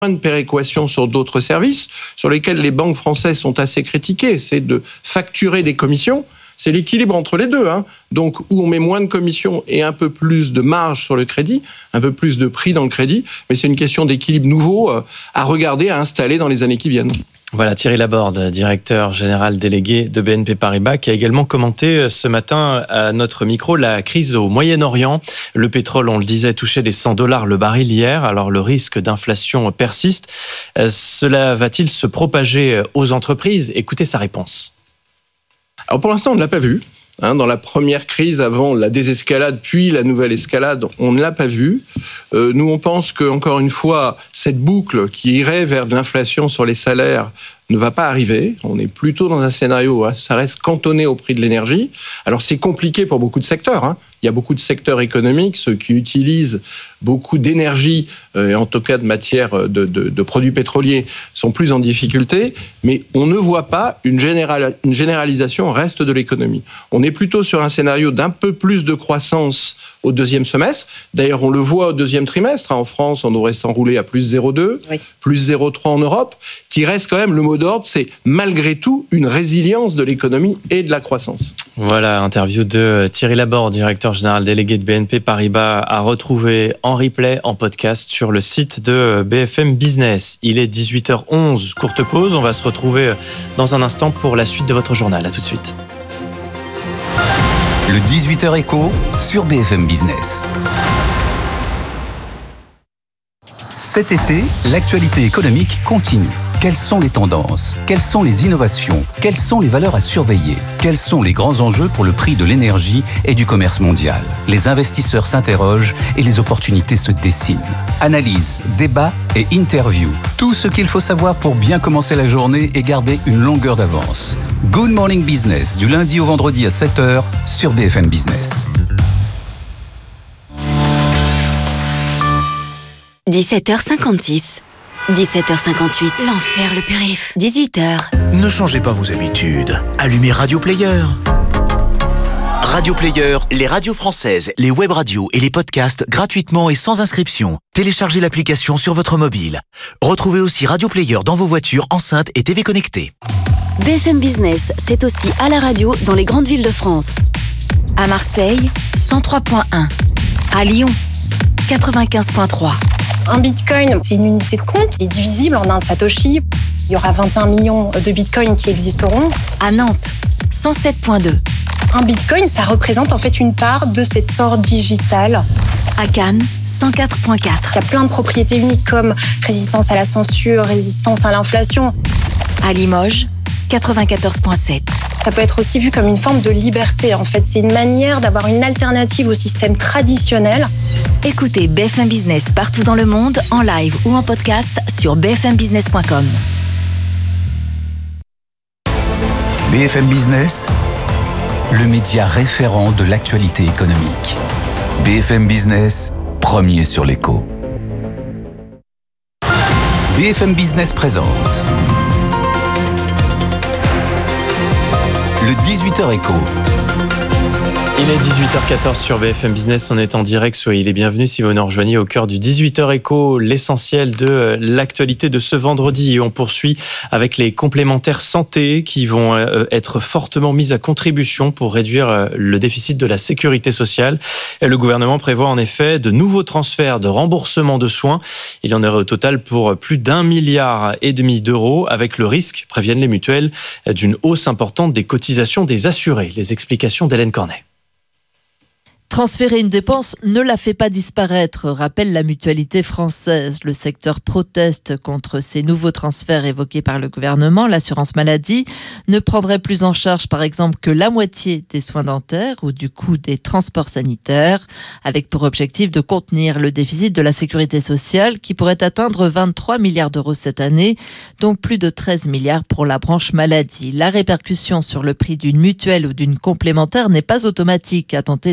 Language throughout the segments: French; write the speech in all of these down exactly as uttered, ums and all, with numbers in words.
de péréquation sur d'autres services sur lesquels les banques françaises sont assez critiquées, c'est de facturer des commissions. C'est l'équilibre entre les deux, hein. Donc où on met moins de commissions et un peu plus de marge sur le crédit, un peu plus de prix dans le crédit, mais c'est une question d'équilibre nouveau euh, à regarder, à installer dans les années qui viennent. Voilà, Thierry Laborde, directeur général délégué de B N P Paribas, qui a également commenté ce matin à notre micro la crise au Moyen-Orient. Le pétrole, on le disait, touchait les cent dollars le baril hier, alors le risque d'inflation persiste. Cela va-t-il se propager aux entreprises ? Écoutez sa réponse. Alors pour l'instant, on ne l'a pas vu. Hein, dans la première crise, avant la désescalade, puis la nouvelle escalade, on ne l'a pas vu. Euh, nous, on pense que, encore une fois, cette boucle qui irait vers de l'inflation sur les salaires ne va pas arriver. On est plutôt dans un scénario, hein, ça reste cantonné au prix de l'énergie. Alors c'est compliqué pour beaucoup de secteurs, hein. Il y a beaucoup de secteurs économiques, ceux qui utilisent beaucoup d'énergie, euh, en tout cas de matière de, de, de produits pétroliers, sont plus en difficulté, mais on ne voit pas une, général, une généralisation au reste de l'économie. On est plutôt sur un scénario d'un peu plus de croissance au deuxième semestre. D'ailleurs, on le voit au deuxième trimestre. En France, on devrait s'enrouler à plus zéro virgule deux, oui. plus zéro virgule trois en Europe, qui reste quand même le mot d'ordre, c'est malgré tout une résilience de l'économie et de la croissance. Voilà, interview de Thierry Laborde, directeur général délégué de B N P Paribas, à retrouver en replay, en podcast sur le site de B F M Business. Il est dix-huit heures onze, courte pause. On va se retrouver dans un instant pour la suite de votre journal. À tout de suite. Le dix-huit heures écho sur B F M Business. Cet été, l'actualité économique continue. Quelles sont les tendances ? Quelles sont les innovations ? Quelles sont les valeurs à surveiller ? Quels sont les grands enjeux pour le prix de l'énergie et du commerce mondial ? Les investisseurs s'interrogent et les opportunités se dessinent. Analyse, débat et interview. Tout ce qu'il faut savoir pour bien commencer la journée et garder une longueur d'avance. Good Morning Business, du lundi au vendredi à sept heures sur B F M Business. dix-sept heures cinquante-six. dix-sept heures cinquante-huit. L'enfer, le périph'. dix-huit heures. Ne changez pas vos habitudes. Allumez Radio Player. Radio Player, les radios françaises, les web radios et les podcasts gratuitement et sans inscription. Téléchargez l'application sur votre mobile. Retrouvez aussi Radio Player dans vos voitures, enceintes et T V connectées. B F M Business, c'est aussi à la radio dans les grandes villes de France. À Marseille, cent trois virgule un. À Lyon, quatre-vingt-quinze virgule trois. Un bitcoin, c'est une unité de compte qui est divisible en un satoshi. Il y aura vingt et un millions de bitcoins qui existeront. À Nantes, cent sept virgule deux. Un bitcoin, ça représente en fait une part de cet or digital. À Cannes, cent quatre virgule quatre. Il y a plein de propriétés uniques comme résistance à la censure, résistance à l'inflation. À Limoges, quatre-vingt-quatorze virgule sept. Ça peut être aussi vu comme une forme de liberté. En fait, c'est une manière d'avoir une alternative au système traditionnel. Écoutez B F M Business partout dans le monde, en live ou en podcast sur b f m business point com. B F M Business, le média référent de l'actualité économique. B F M Business, premier sur l'écho. B F M Business présente le dix-huit heures écho. Il est dix-huit heures quatorze sur B F M Business, on est en direct, soyez les bienvenus si vous nous rejoignez au cœur du dix-huit heures écho, l'essentiel de l'actualité de ce vendredi. Et on poursuit avec les complémentaires santé qui vont être fortement mises à contribution pour réduire le déficit de la sécurité sociale. Et le gouvernement prévoit en effet de nouveaux transferts de remboursement de soins. Il y en aurait au total pour plus d'un milliard et demi d'euros, avec le risque, préviennent les mutuelles, d'une hausse importante des cotisations des assurés. Les explications d'Hélène Cornet. Transférer une dépense ne la fait pas disparaître, rappelle la mutualité française. Le secteur proteste contre ces nouveaux transferts évoqués par le gouvernement. L'assurance maladie ne prendrait plus en charge, par exemple, que la moitié des soins dentaires ou du coût des transports sanitaires, avec pour objectif de contenir le déficit de la sécurité sociale qui pourrait atteindre vingt-trois milliards d'euros cette année, dont plus de treize milliards pour la branche maladie. La répercussion sur le prix d'une mutuelle ou d'une complémentaire n'est pas automatique, a tenté de rassurer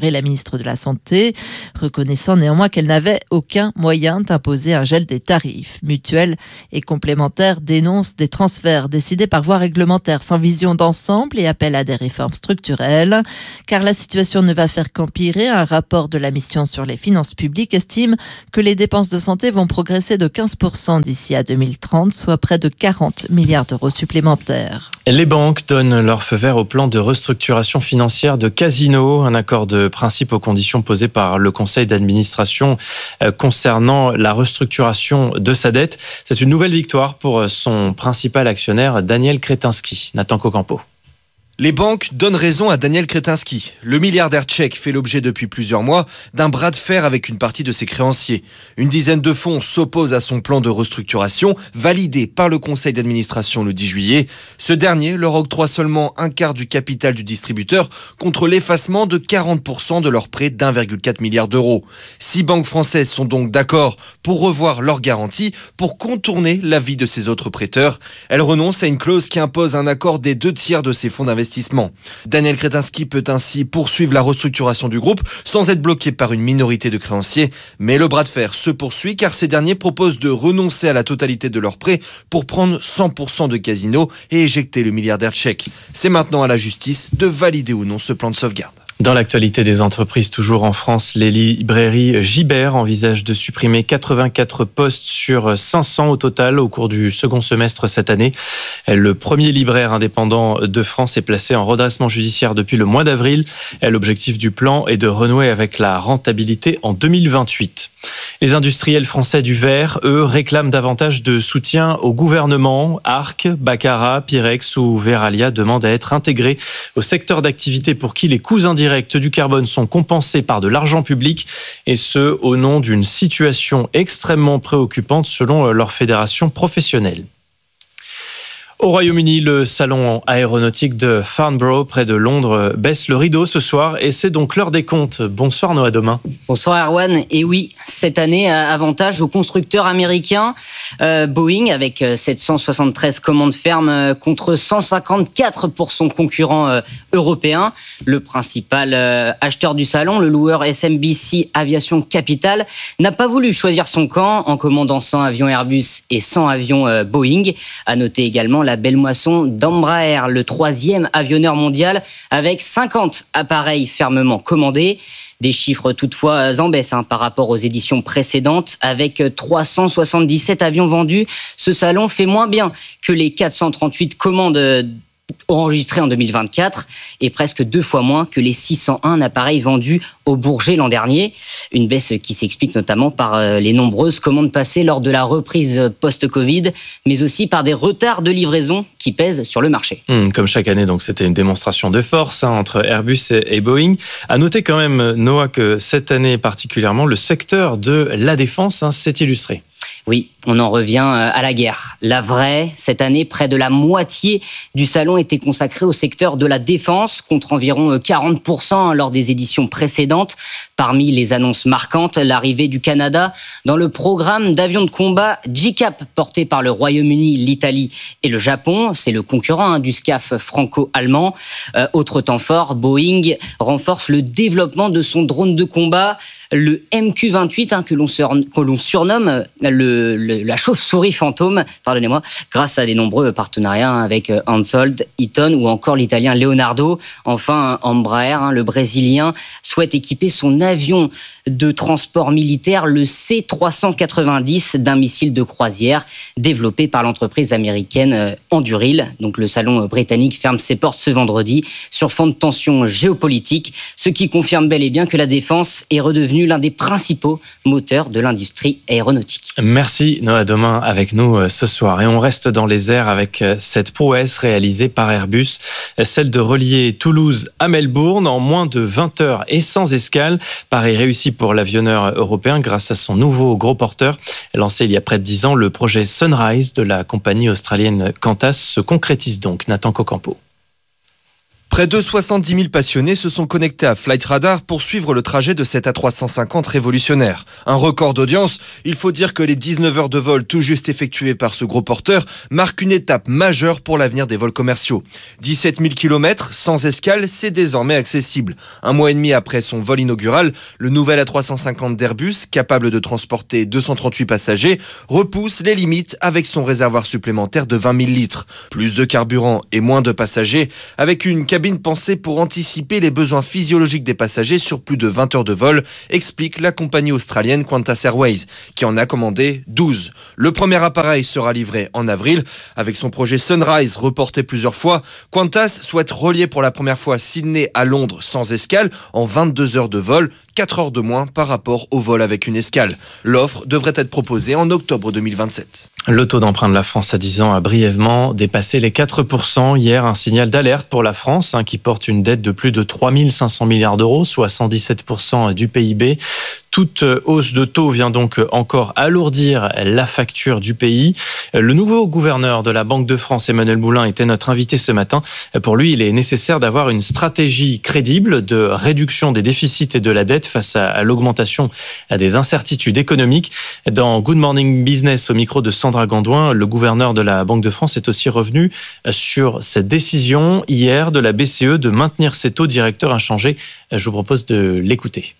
rassuré la ministre de la Santé, reconnaissant néanmoins qu'elle n'avait aucun moyen d'imposer un gel des tarifs. Mutuelles et complémentaires dénoncent des transferts décidés par voie réglementaire sans vision d'ensemble et appellent à des réformes structurelles. Car la situation ne va faire qu'empirer. Un rapport de la mission sur les finances publiques estime que les dépenses de santé vont progresser de quinze pour cent d'ici à deux mille trente, soit près de quarante milliards d'euros supplémentaires. Les banques donnent leur feu vert au plan de restructuration financière de Casino, un accord de principe aux conditions posées par le conseil d'administration concernant la restructuration de sa dette. C'est une nouvelle victoire pour son principal actionnaire, Daniel Kretinsky. Nathan Cocampo. Les banques donnent raison à Daniel Kretinsky. Le milliardaire tchèque fait l'objet depuis plusieurs mois d'un bras de fer avec une partie de ses créanciers. Une dizaine de fonds s'opposent à son plan de restructuration, validé par le conseil d'administration le dix juillet. Ce dernier leur octroie seulement un quart du capital du distributeur contre l'effacement de quarante pour cent de leur prêt d'un virgule quatre milliard d'euros. Six banques françaises sont donc d'accord pour revoir leurs garanties pour contourner l'avis de ces autres prêteurs. Elles renoncent à une clause qui impose un accord des deux tiers de ces fonds d'investissement. Daniel Kretinsky peut ainsi poursuivre la restructuration du groupe sans être bloqué par une minorité de créanciers. Mais le bras de fer se poursuit car ces derniers proposent de renoncer à la totalité de leurs prêts pour prendre cent pour cent de Casino et éjecter le milliardaire tchèque. C'est maintenant à la justice de valider ou non ce plan de sauvegarde. Dans l'actualité des entreprises, toujours en France, les librairies Gibert envisagent de supprimer quatre-vingt-quatre postes sur cinq cents au total au cours du second semestre cette année. Le premier libraire indépendant de France est placé en redressement judiciaire depuis le mois d'avril. L'objectif du plan est de renouer avec la rentabilité en deux mille vingt-huit. Les industriels français du verre, eux, réclament davantage de soutien au gouvernement. Arc, Baccarat, Pyrex ou Veralia demandent à être intégrés au secteur d'activité pour qui les coûts indirects du carbone sont compensés par de l'argent public, et ce, au nom d'une situation extrêmement préoccupante selon leur fédération professionnelle. Au Royaume-Uni, le salon aéronautique de Farnborough, près de Londres, baisse le rideau ce soir et c'est donc l'heure des comptes. Bonsoir Noah Domain. Bonsoir Erwan. Et oui, cette année, avantage au constructeur américain euh, Boeing avec sept cent soixante-treize commandes fermes contre cent cinquante-quatre pour son concurrent euh, européen. Le principal euh, acheteur du salon, le loueur S M B C Aviation Capital, n'a pas voulu choisir son camp en commandant cent avions Airbus et cent avions euh, Boeing. À noter également la belle moisson d'Embraer, le troisième avionneur mondial, avec cinquante appareils fermement commandés. Des chiffres toutefois en baisse hein, par rapport aux éditions précédentes. Avec trois cent soixante-dix-sept avions vendus, ce salon fait moins bien que les quatre cent trente-huit commandes enregistrés en deux mille vingt-quatre et presque deux fois moins que les six cent un appareils vendus au Bourget l'an dernier. Une baisse qui s'explique notamment par les nombreuses commandes passées lors de la reprise post-Covid, mais aussi par des retards de livraison qui pèsent sur le marché. Mmh, comme chaque année, donc c'était une démonstration de force hein, entre Airbus et Boeing. À noter quand même, Noah, que cette année particulièrement, le secteur de la défense hein, s'est illustré. Oui, on en revient à la guerre. La vraie, cette année, près de la moitié du salon était consacrée au secteur de la défense, contre environ quarante pour cent lors des éditions précédentes. Parmi les annonces marquantes, l'arrivée du Canada dans le programme d'avions de combat G CAP, porté par le Royaume-Uni, l'Italie et le Japon. C'est le concurrent hein, du S C A F franco-allemand. Euh, autre temps fort, Boeing renforce le développement de son drone de combat, le M Q vingt-huit, hein, que l'on sur, que l'on surnomme le, le, la chauve-souris fantôme, pardonnez-moi, grâce à des nombreux partenariats avec Ansold, Eaton ou encore l'italien Leonardo. Enfin, Embraer, hein, le brésilien, souhaite équiper son avion de transport militaire, le C trois cent quatre-vingt-dix, d'un missile de croisière développé par l'entreprise américaine Anduril. Donc le salon britannique ferme ses portes ce vendredi sur fond de tensions géopolitiques, ce qui confirme bel et bien que la défense est redevenue l'un des principaux moteurs de l'industrie aéronautique. Merci Noah Domain avec nous ce soir. Et on reste dans les airs avec cette prouesse réalisée par Airbus, celle de relier Toulouse à Melbourne en moins de vingt heures et sans escale. Pari réussi pour l'avionneur européen grâce à son nouveau gros porteur. Lancé il y a près de dix ans, le projet Sunrise de la compagnie australienne Qantas se concrétise donc. Nathan Cocampo. Près de soixante-dix mille passionnés se sont connectés à Flight Radar pour suivre le trajet de cet A trois cent cinquante révolutionnaire. Un record d'audience. Il faut dire que les dix-neuf heures de vol tout juste effectuées par ce gros porteur marquent une étape majeure pour l'avenir des vols commerciaux. dix-sept mille kilomètres sans escale, c'est désormais accessible. Un mois et demi après son vol inaugural, le nouvel A trois cent cinquante d'Airbus, capable de transporter deux cent trente-huit passagers, repousse les limites avec son réservoir supplémentaire de vingt mille litres. Plus de carburant et moins de passagers, avec une cabine pensée pour anticiper les besoins physiologiques des passagers sur plus de vingt heures de vol, explique la compagnie australienne Qantas Airways, qui en a commandé douze. Le premier appareil sera livré en avril. Avec son projet Sunrise reporté plusieurs fois, Qantas souhaite relier pour la première fois Sydney à Londres sans escale en vingt-deux heures de vol, quatre heures de moins par rapport au vol avec une escale. L'offre devrait être proposée en octobre deux mille vingt-sept. Le taux d'emprunt de la France à dix ans a brièvement dépassé les quatre pour cent hier, un signal d'alerte pour la France hein, qui porte une dette de plus de trois mille cinq cents milliards d'euros, soit cent dix-sept pour cent du P I B. Toute hausse de taux vient donc encore alourdir la facture du pays. Le nouveau gouverneur de la Banque de France, Emmanuel Moulin, était notre invité ce matin. Pour lui, il est nécessaire d'avoir une stratégie crédible de réduction des déficits et de la dette face à l'augmentation des incertitudes économiques. Dans Good Morning Business, au micro de Sandra Gandouin, le gouverneur de la Banque de France est aussi revenu sur cette décision hier de la B C E de maintenir ses taux directeurs inchangés. Je vous propose de l'écouter.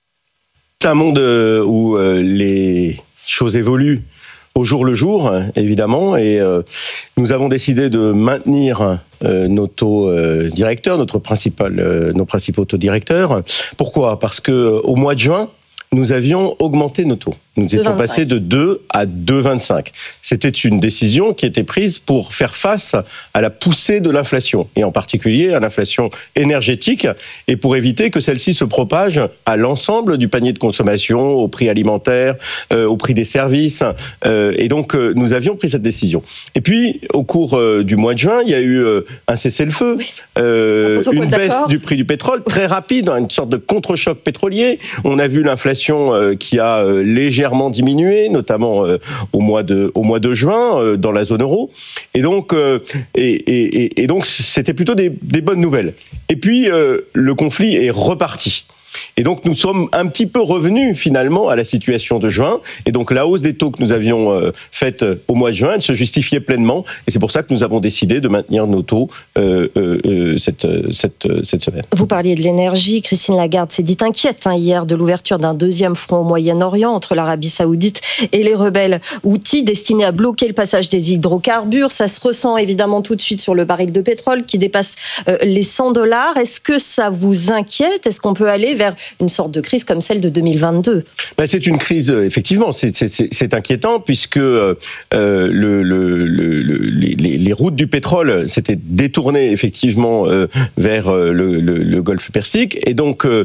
C'est un monde où les choses évoluent au jour le jour, évidemment, et nous avons décidé de maintenir nos taux directeurs, notre principal, nos principaux taux directeurs. Pourquoi ? Parce que au mois de juin, nous avions augmenté nos taux. Nous étions passés de deux à deux virgule vingt-cinq. C'était une décision qui était prise pour faire face à la poussée de l'inflation, et en particulier à l'inflation énergétique, et pour éviter que celle-ci se propage à l'ensemble du panier de consommation, au prix alimentaire, euh, au prix des services. Euh, et donc, euh, nous avions pris cette décision. Et puis, au cours euh, du mois de juin, il y a eu euh, un cessez-le-feu, oui. euh, une baisse d'accord. du prix du pétrole très rapide, une sorte de contre-choc pétrolier. On a vu l'inflation euh, qui a euh, légèrement diminué, notamment euh, au mois de au mois de juin euh, dans la zone euro. Et donc euh, et, et, et donc c'était plutôt des, des bonnes nouvelles. Et puis euh, le conflit est reparti. Et donc nous sommes un petit peu revenus finalement à la situation de juin. Et donc la hausse des taux que nous avions euh, faite au mois de juin, elle se justifiait pleinement. Et c'est pour ça que nous avons décidé de maintenir nos taux euh, euh, cette, cette, cette semaine. Vous parliez de l'énergie. Christine Lagarde s'est dite inquiète hein, hier de l'ouverture d'un deuxième front au Moyen-Orient entre l'Arabie Saoudite et les rebelles houthis destinés à bloquer le passage des hydrocarbures. Ça se ressent évidemment tout de suite sur le baril de pétrole qui dépasse euh, les cent dollars. Est-ce que ça vous inquiète ? Est-ce qu'on peut aller vers une sorte de crise comme celle de deux mille vingt-deux? Ben, c'est une crise, effectivement, c'est, c'est, c'est inquiétant puisque euh, le, le, le, les, les routes du pétrole s'étaient détournées effectivement euh, vers le, le, le golfe Persique et donc euh,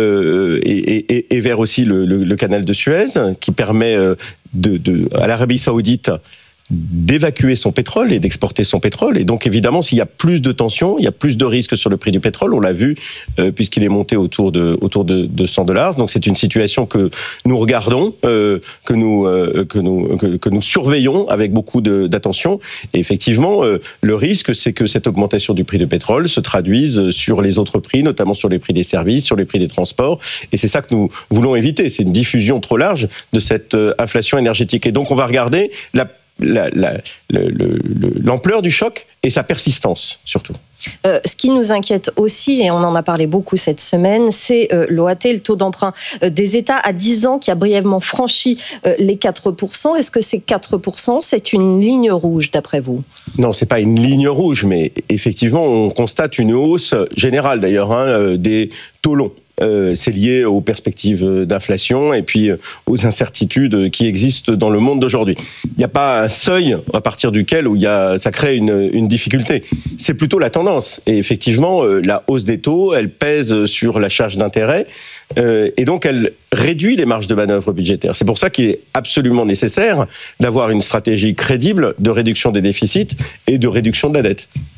et, et, et vers aussi le, le, le canal de Suez qui permet de, de, à l'Arabie Saoudite d'évacuer son pétrole et d'exporter son pétrole. Et donc, évidemment, s'il y a plus de tensions, il y a plus de risques sur le prix du pétrole. On l'a vu, euh, puisqu'il est monté autour de, autour de, de cent dollars. Donc, c'est une situation que nous regardons, euh, que nous, euh, que nous, que, que nous surveillons avec beaucoup de, d'attention. Et effectivement, euh, le risque, c'est que cette augmentation du prix du pétrole se traduise sur les autres prix, notamment sur les prix des services, sur les prix des transports. Et c'est ça que nous voulons éviter. C'est une diffusion trop large de cette euh, inflation énergétique. Et donc, on va regarder la La, la, le, le, l'ampleur du choc et sa persistance, surtout. Euh, ce qui nous inquiète aussi, et on en a parlé beaucoup cette semaine, c'est euh, l'O A T, le taux d'emprunt euh, des États à dix ans qui a brièvement franchi euh, les quatre pour cent. Est-ce que ces quatre pour cent, c'est une ligne rouge d'après vous ? Non, c'est pas une ligne rouge, mais effectivement, on constate une hausse générale d'ailleurs hein, des taux longs. Euh, c'est lié aux perspectives d'inflation et puis aux incertitudes qui existent dans le monde d'aujourd'hui. Il n'y a pas un seuil à partir duquel où il y a, ça crée une, une difficulté. C'est plutôt la tendance. Et effectivement, euh, la hausse des taux, elle pèse sur la charge d'intérêt euh, et donc elle réduit les marges de manœuvre budgétaires. C'est pour ça qu'il est absolument nécessaire d'avoir une stratégie crédible de réduction des déficits et de réduction de la dette.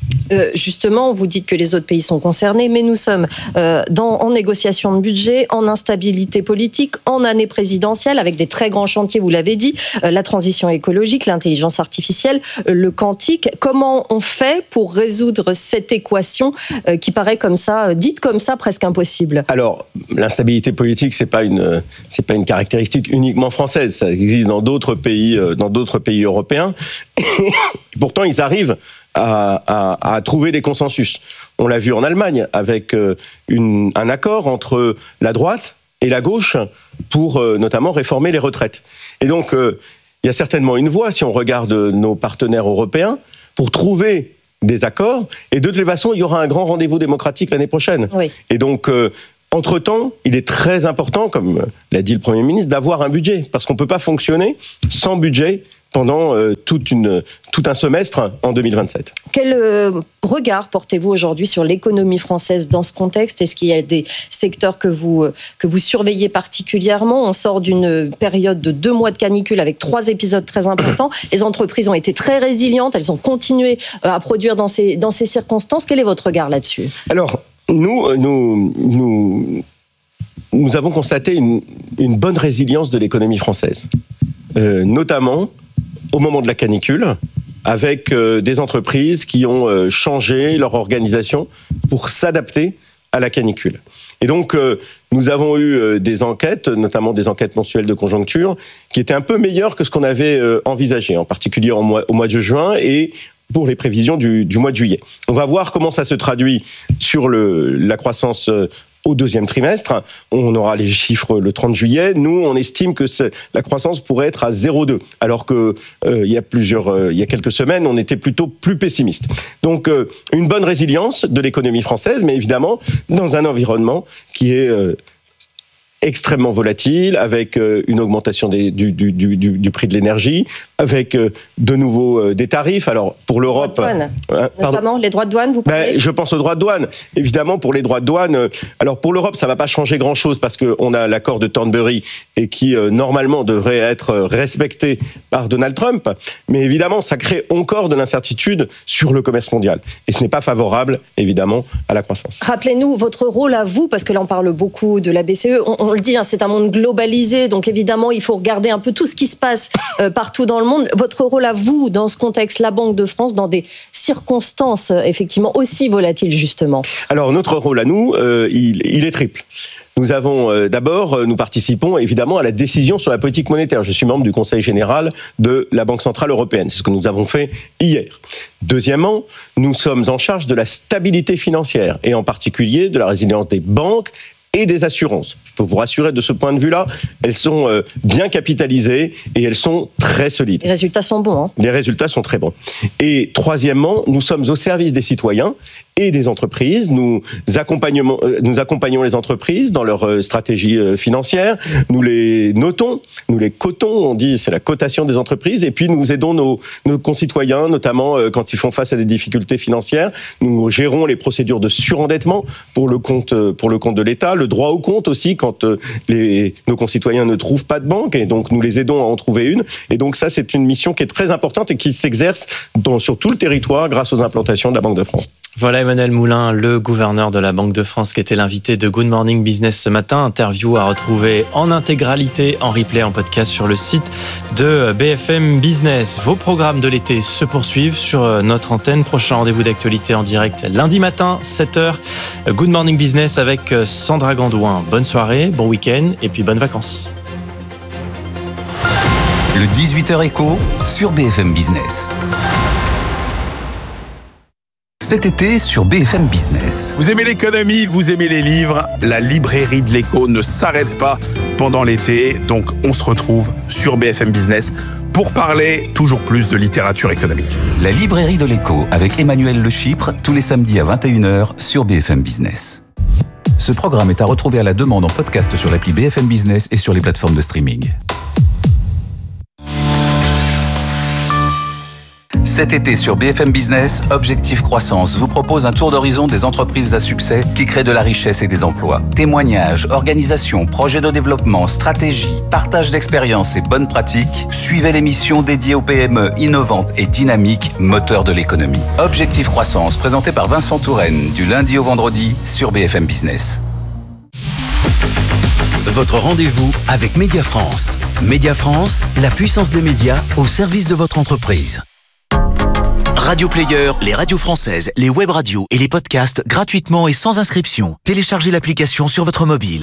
Euh, justement, vous dites que les autres pays sont concernés, mais nous sommes euh, dans, en négociation de budget, en instabilité politique, en année présidentielle, avec des très grands chantiers, vous l'avez dit, euh, la transition écologique, l'intelligence artificielle, euh, le quantique. Comment on fait pour résoudre cette équation euh, qui paraît comme ça, euh, dite comme ça, presque impossible? Alors, l'instabilité politique, c'est pas une, c'est pas une caractéristique uniquement française. Ça existe dans d'autres pays, euh, dans d'autres pays européens. Pourtant, ils arrivent À, à, à trouver des consensus. On l'a vu en Allemagne avec euh, une, un accord entre la droite et la gauche pour euh, notamment réformer les retraites. Et donc, euh, il y a certainement une voie, si on regarde nos partenaires européens, pour trouver des accords. Et de toute façon, il y aura un grand rendez-vous démocratique l'année prochaine. Oui. Et donc, euh, entre-temps, il est très important, comme l'a dit le Premier ministre, d'avoir un budget. Parce qu'on ne peut pas fonctionner sans budget pendant euh, toute une, tout un semestre en deux mille vingt-sept. Quel euh, regard portez-vous aujourd'hui sur l'économie française dans ce contexte? Est-ce qu'il y a des secteurs que vous, euh, que vous surveillez particulièrement? On sort d'une période de deux mois de canicule avec trois épisodes très importants. Les entreprises ont été très résilientes, elles ont continué euh, à produire dans ces, dans ces circonstances. Quel est votre regard là-dessus? Alors, nous, nous, nous, nous avons constaté une, une bonne résilience de l'économie française, euh, notamment au moment de la canicule, avec euh, des entreprises qui ont euh, changé leur organisation pour s'adapter à la canicule. Et donc, euh, nous avons eu euh, des enquêtes, notamment des enquêtes mensuelles de conjoncture, qui étaient un peu meilleures que ce qu'on avait euh, envisagé, en particulier au mois, au mois de juin et pour les prévisions du, du mois de juillet. On va voir comment ça se traduit sur le, la croissance euh, au deuxième trimestre. On aura les chiffres le trente juillet. Nous, on estime que la croissance pourrait être à zéro virgule deux, alors que euh, il y a plusieurs, euh, il y a quelques semaines, on était plutôt plus pessimiste. Donc, euh, une bonne résilience de l'économie française, mais évidemment dans un environnement qui est euh, extrêmement volatile, avec euh, une augmentation des, du, du, du, du prix de l'énergie, avec euh, de nouveau euh, des tarifs. Alors pour l'Europe, droits de douane, hein, notamment les droits de douane, vous parlez? Ben, je pense aux droits de douane. Évidemment, pour les droits de douane, euh, alors pour l'Europe, ça va pas changer grand-chose parce que on a l'accord de Thornbury et qui euh, normalement devrait être respecté par Donald Trump. Mais évidemment, ça crée encore de l'incertitude sur le commerce mondial et ce n'est pas favorable, évidemment, à la croissance. Rappelez-nous votre rôle à vous, parce que là on parle beaucoup de la B C E. On, on le dit, hein, c'est un monde globalisé, donc évidemment il faut regarder un peu tout ce qui se passe euh, partout dans le monde. Votre rôle à vous, dans ce contexte, la Banque de France, dans des circonstances effectivement aussi volatiles justement? Alors notre rôle à nous, euh, il, il est triple. Nous avons euh, d'abord, euh, nous participons évidemment à la décision sur la politique monétaire. Je suis membre du Conseil général de la Banque centrale européenne. C'est ce que nous avons fait hier. Deuxièmement, nous sommes en charge de la stabilité financière et en particulier de la résilience des banques et des assurances. Je peux vous rassurer de ce point de vue-là, elles sont euh, bien capitalisées et elles sont très solides. Les résultats sont bons. Hein. Les résultats sont très bons. Et troisièmement, nous sommes au service des citoyens et des entreprises. Nous accompagnons, euh, nous accompagnons les entreprises dans leur euh, stratégie euh, financière. Nous les notons, nous les cotons, on dit c'est la cotation des entreprises. Et puis nous aidons nos, nos concitoyens, notamment euh, quand ils font face à des difficultés financières. Nous gérons les procédures de surendettement pour le compte, euh, pour le compte de l'État. Le droit au compte aussi quand euh, les, nos concitoyens ne trouvent pas de banque et donc nous les aidons à en trouver une. Et donc ça, c'est une mission qui est très importante et qui s'exerce dans, sur tout le territoire grâce aux implantations de la Banque de France. Voilà Emmanuel Moulin, le gouverneur de la Banque de France, qui était l'invité de Good Morning Business ce matin. Interview à retrouver en intégralité, en replay, en podcast sur le site de B F M Business. Vos programmes de l'été se poursuivent sur notre antenne. Prochain rendez-vous d'actualité en direct lundi matin, sept heures. Good Morning Business avec Sandra Gandouin. Bonne soirée, bon week-end et puis bonnes vacances. Le dix-huit heures écho sur B F M Business. Cet été sur B F M Business. Vous aimez l'économie, vous aimez les livres, la librairie de l'écho ne s'arrête pas pendant l'été, donc on se retrouve sur B F M Business pour parler toujours plus de littérature économique. La librairie de l'écho avec Emmanuel Le Chypre, tous les samedis à vingt et une heures sur B F M Business. Ce programme est à retrouver à la demande en podcast sur l'appli B F M Business et sur les plateformes de streaming. Cet été sur B F M Business, Objectif Croissance vous propose un tour d'horizon des entreprises à succès qui créent de la richesse et des emplois. Témoignages, organisation, projets de développement, stratégie, partage d'expériences et bonnes pratiques. Suivez l'émission dédiée aux P M E innovantes et dynamiques, moteurs de l'économie. Objectif Croissance, présenté par Vincent Touraine, du lundi au vendredi sur B F M Business. Votre rendez-vous avec Média France. Média France, la puissance des médias au service de votre entreprise. Radio Player, les radios françaises, les web radios et les podcasts gratuitement et sans inscription. Téléchargez l'application sur votre mobile.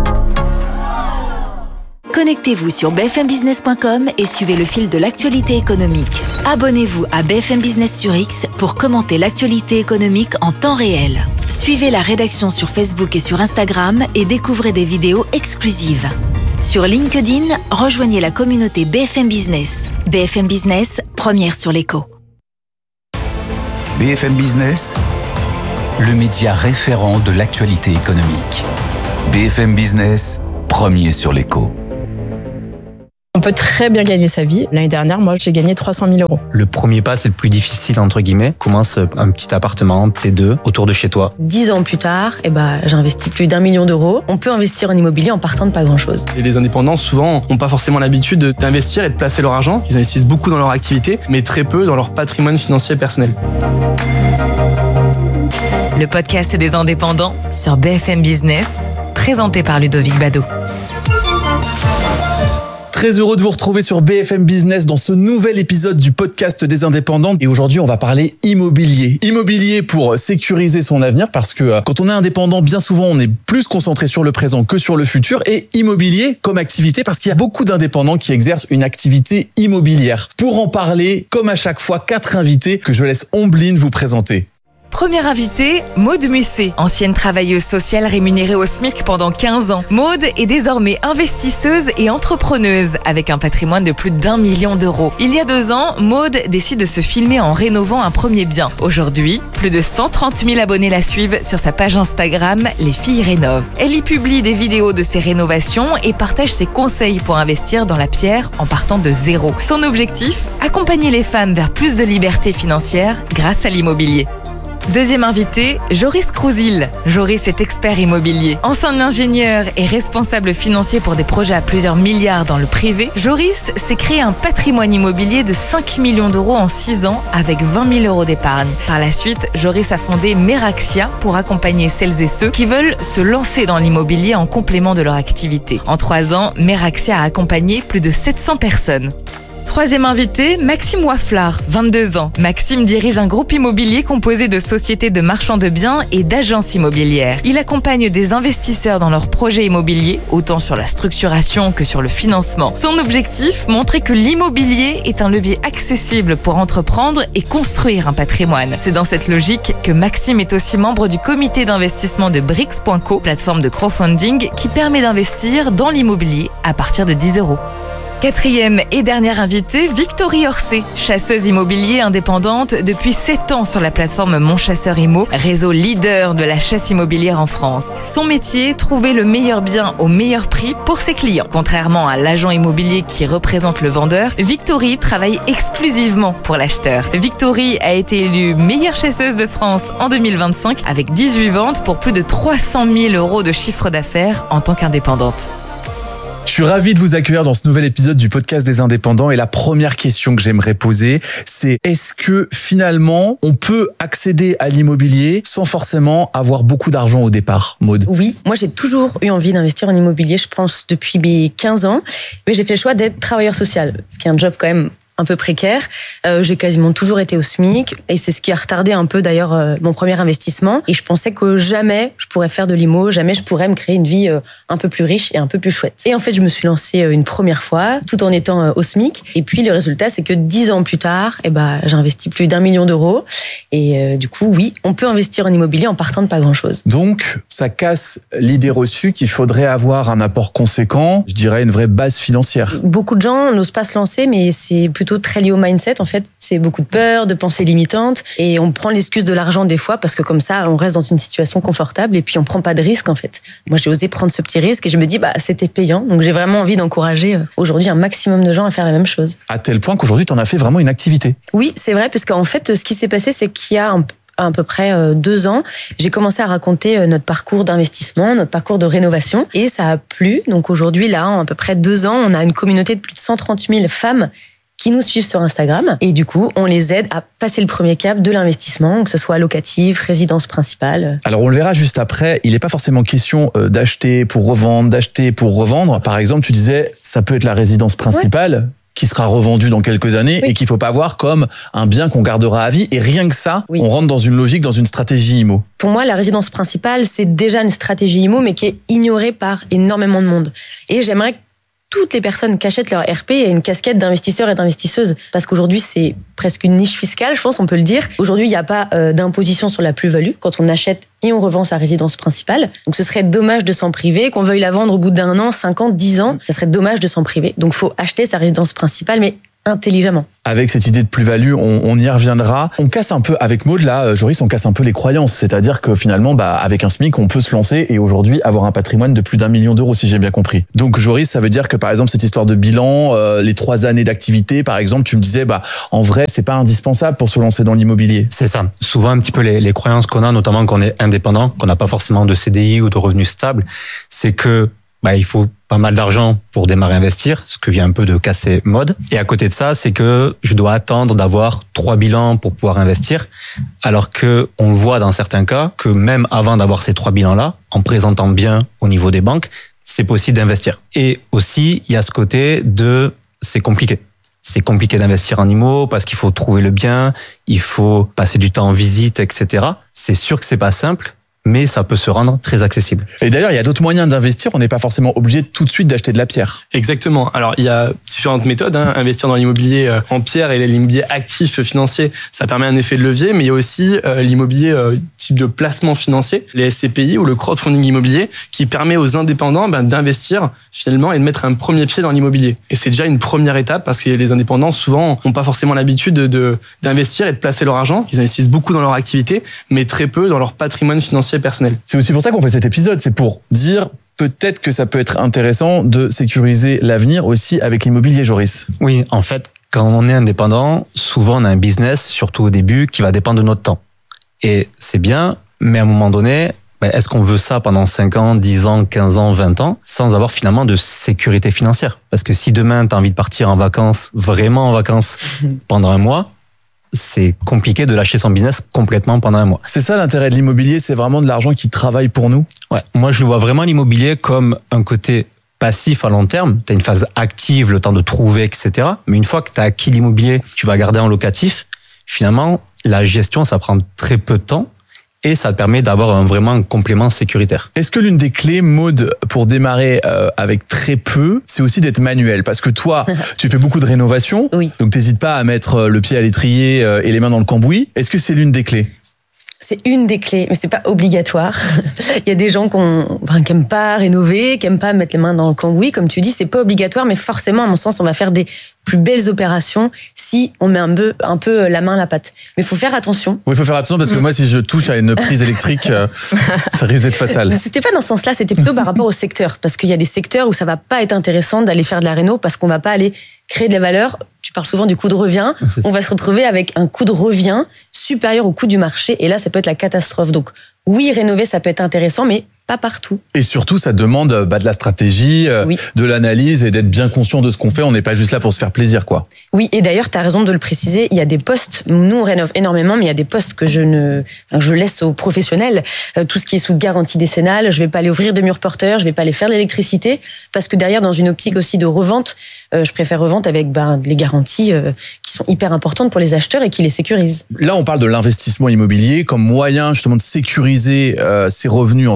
Connectez-vous sur b f m business point com et suivez le fil de l'actualité économique. Abonnez-vous à B F M Business sur X pour commenter l'actualité économique en temps réel. Suivez la rédaction sur Facebook et sur Instagram et découvrez des vidéos exclusives. Sur LinkedIn, rejoignez la communauté B F M Business. B F M Business, première sur l'écho. B F M Business, le média référent de l'actualité économique. B F M Business, premier sur l'écho. On peut très bien gagner sa vie. L'année dernière, moi, j'ai gagné trois cent mille euros. Le premier pas, c'est le plus difficile, entre guillemets. Commence un petit appartement, T deux, autour de chez toi. Dix ans plus tard, eh ben, j'ai investi plus d'un million d'euros. On peut investir en immobilier en partant de pas grand-chose. Et les indépendants, souvent, n'ont pas forcément l'habitude d'investir et de placer leur argent. Ils investissent beaucoup dans leur activité, mais très peu dans leur patrimoine financier personnel. Le podcast des indépendants sur B F M Business, présenté par Ludovic Bado. Très heureux de vous retrouver sur B F M Business dans ce nouvel épisode du podcast des indépendants. Et aujourd'hui, on va parler immobilier. Immobilier pour sécuriser son avenir, parce que quand on est indépendant, bien souvent, on est plus concentré sur le présent que sur le futur. Et immobilier comme activité, parce qu'il y a beaucoup d'indépendants qui exercent une activité immobilière. Pour en parler, comme à chaque fois, quatre invités que je laisse Ombline vous présenter. Première invitée, Maude Musset, ancienne travailleuse sociale rémunérée au SMIC pendant quinze ans. Maude est désormais investisseuse et entrepreneuse avec un patrimoine de plus d'un million d'euros. Il y a deux ans, Maude décide de se filmer en rénovant un premier bien. Aujourd'hui, plus de cent trente mille abonnés la suivent sur sa page Instagram Les Filles Rénovent. Elle y publie des vidéos de ses rénovations et partage ses conseils pour investir dans la pierre en partant de zéro. Son objectif, accompagner les femmes vers plus de liberté financière grâce à l'immobilier. Deuxième invité, Joris Crouzil. Joris est expert immobilier. Ancien ingénieur et responsable financier pour des projets à plusieurs milliards dans le privé, Joris s'est créé un patrimoine immobilier de cinq millions d'euros en six ans avec vingt mille euros d'épargne. Par la suite, Joris a fondé Meraxia pour accompagner celles et ceux qui veulent se lancer dans l'immobilier en complément de leur activité. En trois ans, Meraxia a accompagné plus de sept cents personnes. Troisième invité, Maxime Wafflard, vingt-deux ans. Maxime dirige un groupe immobilier composé de sociétés de marchands de biens et d'agences immobilières. Il accompagne des investisseurs dans leurs projets immobiliers, autant sur la structuration que sur le financement. Son objectif, montrer que l'immobilier est un levier accessible pour entreprendre et construire un patrimoine. C'est dans cette logique que Maxime est aussi membre du comité d'investissement de Brix point co, plateforme de crowdfunding qui permet d'investir dans l'immobilier à partir de dix euros. Quatrième et dernière invitée, Victorie Orsay, chasseuse immobilier indépendante depuis sept ans sur la plateforme Mon Chasseur Immo, réseau leader de la chasse immobilière en France. Son métier, trouver le meilleur bien au meilleur prix pour ses clients. Contrairement à l'agent immobilier qui représente le vendeur, Victorie travaille exclusivement pour l'acheteur. Victorie a été élue meilleure chasseuse de France en deux mille vingt-cinq avec dix-huit ventes pour plus de trois cent mille euros de chiffre d'affaires en tant qu'indépendante. Je suis ravi de vous accueillir dans ce nouvel épisode du podcast des indépendants et la première question que j'aimerais poser, c'est est-ce que finalement on peut accéder à l'immobilier sans forcément avoir beaucoup d'argent au départ, Maude ? Oui, moi j'ai toujours eu envie d'investir en immobilier, je pense depuis mes quinze ans, mais j'ai fait le choix d'être travailleur social, ce qui est un job quand même un peu précaire. Euh, j'ai quasiment toujours été au SMIC et c'est ce qui a retardé un peu d'ailleurs euh, mon premier investissement. Et je pensais que jamais je pourrais faire de l'immo, jamais je pourrais me créer une vie euh, un peu plus riche et un peu plus chouette. Et en fait, je me suis lancée euh, une première fois, tout en étant euh, au SMIC. Et puis le résultat, c'est que dix ans plus tard, eh ben, j'ai investi plus d'un million d'euros. Et euh, du coup, oui, on peut investir en immobilier en partant de pas grand-chose. Donc, ça casse l'idée reçue qu'il faudrait avoir un apport conséquent, je dirais une vraie base financière. Beaucoup de gens n'osent pas se lancer, mais c'est plutôt plutôt très lié au mindset. En fait, c'est beaucoup de peur, de pensées limitantes, et on prend l'excuse de l'argent des fois parce que comme ça, on reste dans une situation confortable et puis on prend pas de risque en fait. Moi, j'ai osé prendre ce petit risque et je me dis bah c'était payant. Donc j'ai vraiment envie d'encourager aujourd'hui un maximum de gens à faire la même chose. À tel point qu'aujourd'hui, tu en as fait vraiment une activité. Oui, c'est vrai, parce qu'en fait, ce qui s'est passé, c'est qu'il y a un à peu près deux ans, j'ai commencé à raconter notre parcours d'investissement, notre parcours de rénovation, et ça a plu. Donc aujourd'hui, là, en à peu près deux ans, on a une communauté de plus de cent trente mille femmes qui nous suivent sur Instagram, et du coup, on les aide à passer le premier cap de l'investissement, que ce soit locatif, résidence principale. Alors on le verra juste après, il n'est pas forcément question d'acheter pour revendre, d'acheter pour revendre. Par exemple, tu disais, ça peut être la résidence principale, ouais, qui sera revendu dans quelques années, oui, et qu'il faut pas voir comme un bien qu'on gardera à vie. Et rien que ça, oui, on rentre dans une logique, dans une stratégie I M O. Pour moi, la résidence principale, c'est déjà une stratégie I M O, mais qui est ignorée par énormément de monde. Et j'aimerais que toutes les personnes qui achètent leur R P aient une casquette d'investisseurs et d'investisseuses. Parce qu'aujourd'hui, c'est presque une niche fiscale, je pense, on peut le dire. Aujourd'hui, il n'y a pas euh, d'imposition sur la plus-value quand on achète et on revend sa résidence principale. Donc ce serait dommage de s'en priver, qu'on veuille la vendre au bout d'un an, cinq ans, dix ans. Ça serait dommage de s'en priver. Donc il faut acheter sa résidence principale, mais intelligemment. Avec cette idée de plus-value, on, on y reviendra. On casse un peu, avec Maud, là, Joris, on casse un peu les croyances. C'est-à-dire que finalement, bah, avec un SMIC, on peut se lancer et aujourd'hui avoir un patrimoine de plus d'un million d'euros, si j'ai bien compris. Donc, Joris, ça veut dire que, par exemple, cette histoire de bilan, euh, les trois années d'activité, par exemple, tu me disais, bah, en vrai, c'est pas indispensable pour se lancer dans l'immobilier. C'est ça. Souvent, un petit peu les, les croyances qu'on a, notamment qu'on est indépendant, qu'on n'a pas forcément de C D I ou de revenus stables, c'est que bah, il faut pas mal d'argent pour démarrer à investir, ce que vient un peu de casser Mode. Et à côté de ça, c'est que je dois attendre d'avoir trois bilans pour pouvoir investir, alors que on le voit dans certains cas que même avant d'avoir ces trois bilans-là, en présentant bien au niveau des banques, c'est possible d'investir. Et aussi, il y a ce côté de c'est compliqué. C'est compliqué d'investir en immo parce qu'il faut trouver le bien, il faut passer du temps en visite, et cetera. C'est sûr que c'est pas simple, mais ça peut se rendre très accessible. Et d'ailleurs, il y a d'autres moyens d'investir. On n'est pas forcément obligé tout de suite d'acheter de la pierre. Exactement. Alors, il y a différentes méthodes. Hein. Investir dans l'immobilier en pierre et l'immobilier actif financier, ça permet un effet de levier, mais il y a aussi euh, l'immobilier euh, type de placement financier, les S C P I ou le crowdfunding immobilier, qui permet aux indépendants ben, d'investir finalement et de mettre un premier pied dans l'immobilier. Et c'est déjà une première étape parce que les indépendants, souvent, n'ont pas forcément l'habitude de, de, d'investir et de placer leur argent. Ils investissent beaucoup dans leur activité, mais très peu dans leur patrimoine financier personnel. C'est aussi pour ça qu'on fait cet épisode, c'est pour dire peut-être que ça peut être intéressant de sécuriser l'avenir aussi avec l'immobilier, Joris. Oui, en fait, quand on est indépendant, souvent on a un business, surtout au début, qui va dépendre de notre temps. Et c'est bien, mais à un moment donné, est-ce qu'on veut ça pendant cinq ans, dix ans, quinze ans, vingt ans, sans avoir finalement de sécurité financière? Parce que si demain tu as envie de partir en vacances, vraiment en vacances, pendant un mois, c'est compliqué de lâcher son business complètement pendant un mois. C'est ça l'intérêt de l'immobilier, c'est vraiment de l'argent qui travaille pour nous? Ouais, moi je vois vraiment l'immobilier comme un côté passif à long terme. Tu as une phase active, le temps de trouver, et cetera. Mais une fois que tu as acquis l'immobilier, tu vas garder en locatif, finalement, la gestion, ça prend très peu de temps. Et ça te permet d'avoir un, vraiment un complément sécuritaire. Est-ce que l'une des clés, Maud, pour démarrer euh, avec très peu, c'est aussi d'être manuel? Parce que toi, tu fais beaucoup de rénovation, oui, donc t'hésites pas à mettre le pied à l'étrier euh, et les mains dans le cambouis. Est-ce que c'est l'une des clés? C'est une des clés, mais c'est pas obligatoire. Il y a des gens qui n'aiment pas rénover, qui n'aiment pas mettre les mains dans le cambouis. Comme tu dis, c'est pas obligatoire, mais forcément, à mon sens, on va faire des plus belles opérations si on met un peu, un peu la main à la pâte. Mais il faut faire attention. Oui, il faut faire attention parce que moi, si je touche à une prise électrique, euh, ça risque d'être fatal. C'était pas dans ce sens-là, c'était plutôt par rapport au secteur. Parce qu'il y a des secteurs où ça va pas être intéressant d'aller faire de la réno parce qu'on va pas aller créer de la valeur. Tu parles souvent du coût de revient. On va se retrouver avec un coût de revient supérieur au coût du marché. Et là, ça peut être la catastrophe. Donc, oui, rénover, ça peut être intéressant, mais pas partout. Et surtout, ça demande bah, de la stratégie, euh, oui, de l'analyse et d'être bien conscient de ce qu'on fait. On n'est pas juste là pour se faire plaisir, quoi. Oui, et d'ailleurs, tu as raison de le préciser. Il y a des postes, nous, on rénove énormément, mais il y a des postes que je ne, enfin, je laisse aux professionnels. Euh, tout ce qui est sous garantie décennale, je vais pas aller ouvrir des murs porteurs, je vais pas aller faire de l'électricité, parce que derrière, dans une optique aussi de revente, euh, je préfère revente avec bah, les garanties euh, qui sont hyper importantes pour les acheteurs et qui les sécurisent. Là, on parle de l'investissement immobilier comme moyen justement de sécuriser euh, ses revenus en tant qu'indépendant.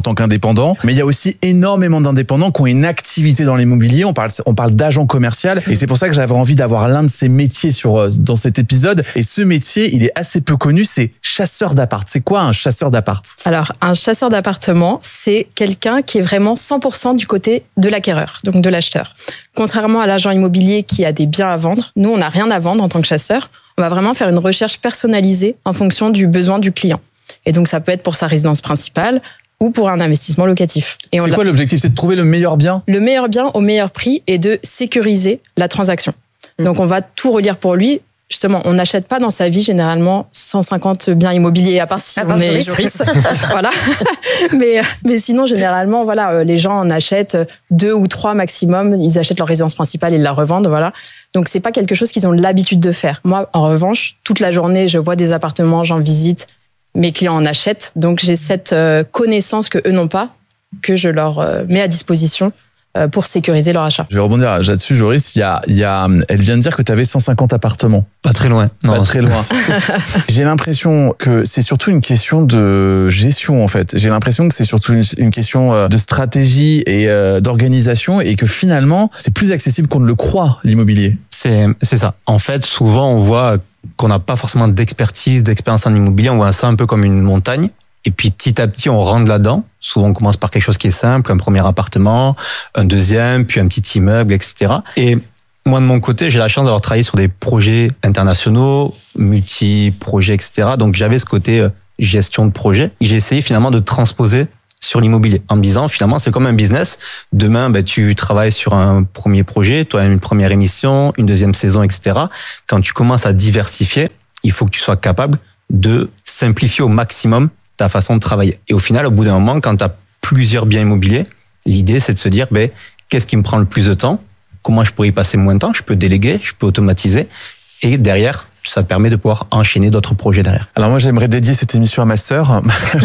indépendants, mais il y a aussi énormément d'indépendants qui ont une activité dans l'immobilier. On parle, on parle d'agent commercial, et c'est pour ça que j'avais envie d'avoir l'un de ces métiers sur dans cet épisode. Et ce métier, il est assez peu connu, c'est chasseur d'appart. C'est quoi un chasseur d'appart ? Alors, un chasseur d'appartement, c'est quelqu'un qui est vraiment cent pour cent du côté de l'acquéreur, donc de l'acheteur. Contrairement à l'agent immobilier qui a des biens à vendre, nous, on n'a rien à vendre en tant que chasseur. On va vraiment faire une recherche personnalisée en fonction du besoin du client. Et donc, ça peut être pour sa résidence principale ou pour un investissement locatif. Et c'est quoi l'objectif ? C'est de trouver le meilleur bien ? Le meilleur bien au meilleur prix et de sécuriser la transaction. Mmh. Donc, on va tout relire pour lui. Justement, on n'achète pas dans sa vie généralement cent cinquante biens immobiliers, à part si à on est juriste. Voilà. mais, mais sinon, généralement, voilà, les gens en achètent deux ou trois maximum. Ils achètent leur résidence principale et ils la revendent. Voilà. Donc, c'est pas quelque chose qu'ils ont l'habitude de faire. Moi, en revanche, toute la journée, je vois des appartements, j'en visite, mes clients en achètent. Donc, j'ai cette connaissance que eux n'ont pas, que je leur mets à disposition pour sécuriser leur achat. Je vais rebondir là-dessus, Joris. Il y a, il y a, elle vient de dire que tu avais cent cinquante appartements. Pas très loin. Non, pas très loin. J'ai l'impression que c'est surtout une question de gestion, en fait. J'ai l'impression que c'est surtout une, une question de stratégie et euh, d'organisation, et que finalement, c'est plus accessible qu'on ne le croit, l'immobilier. C'est, c'est ça. En fait, souvent, on voit qu'on n'a pas forcément d'expertise, d'expérience en immobilier. On voit ça un peu comme une montagne. Et puis petit à petit, on rentre là-dedans. Souvent, on commence par quelque chose qui est simple, un premier appartement, un deuxième, puis un petit immeuble, et cetera. Et moi, de mon côté, j'ai la chance d'avoir travaillé sur des projets internationaux, multi-projets, et cetera. Donc, j'avais ce côté gestion de projet. J'ai essayé finalement de transposer sur l'immobilier en me disant, finalement, c'est comme un business. Demain, ben, tu travailles sur un premier projet, toi, une première émission, une deuxième saison, et cetera. Quand tu commences à diversifier, il faut que tu sois capable de simplifier au maximum ta façon de travailler. Et au final, au bout d'un moment, quand tu as plusieurs biens immobiliers, l'idée, c'est de se dire, ben, qu'est-ce qui me prend le plus de temps ? Comment je pourrais y passer moins de temps ? Je peux déléguer, je peux automatiser. Et derrière, ça te permet de pouvoir enchaîner d'autres projets derrière. Alors moi, j'aimerais dédier cette émission à ma sœur,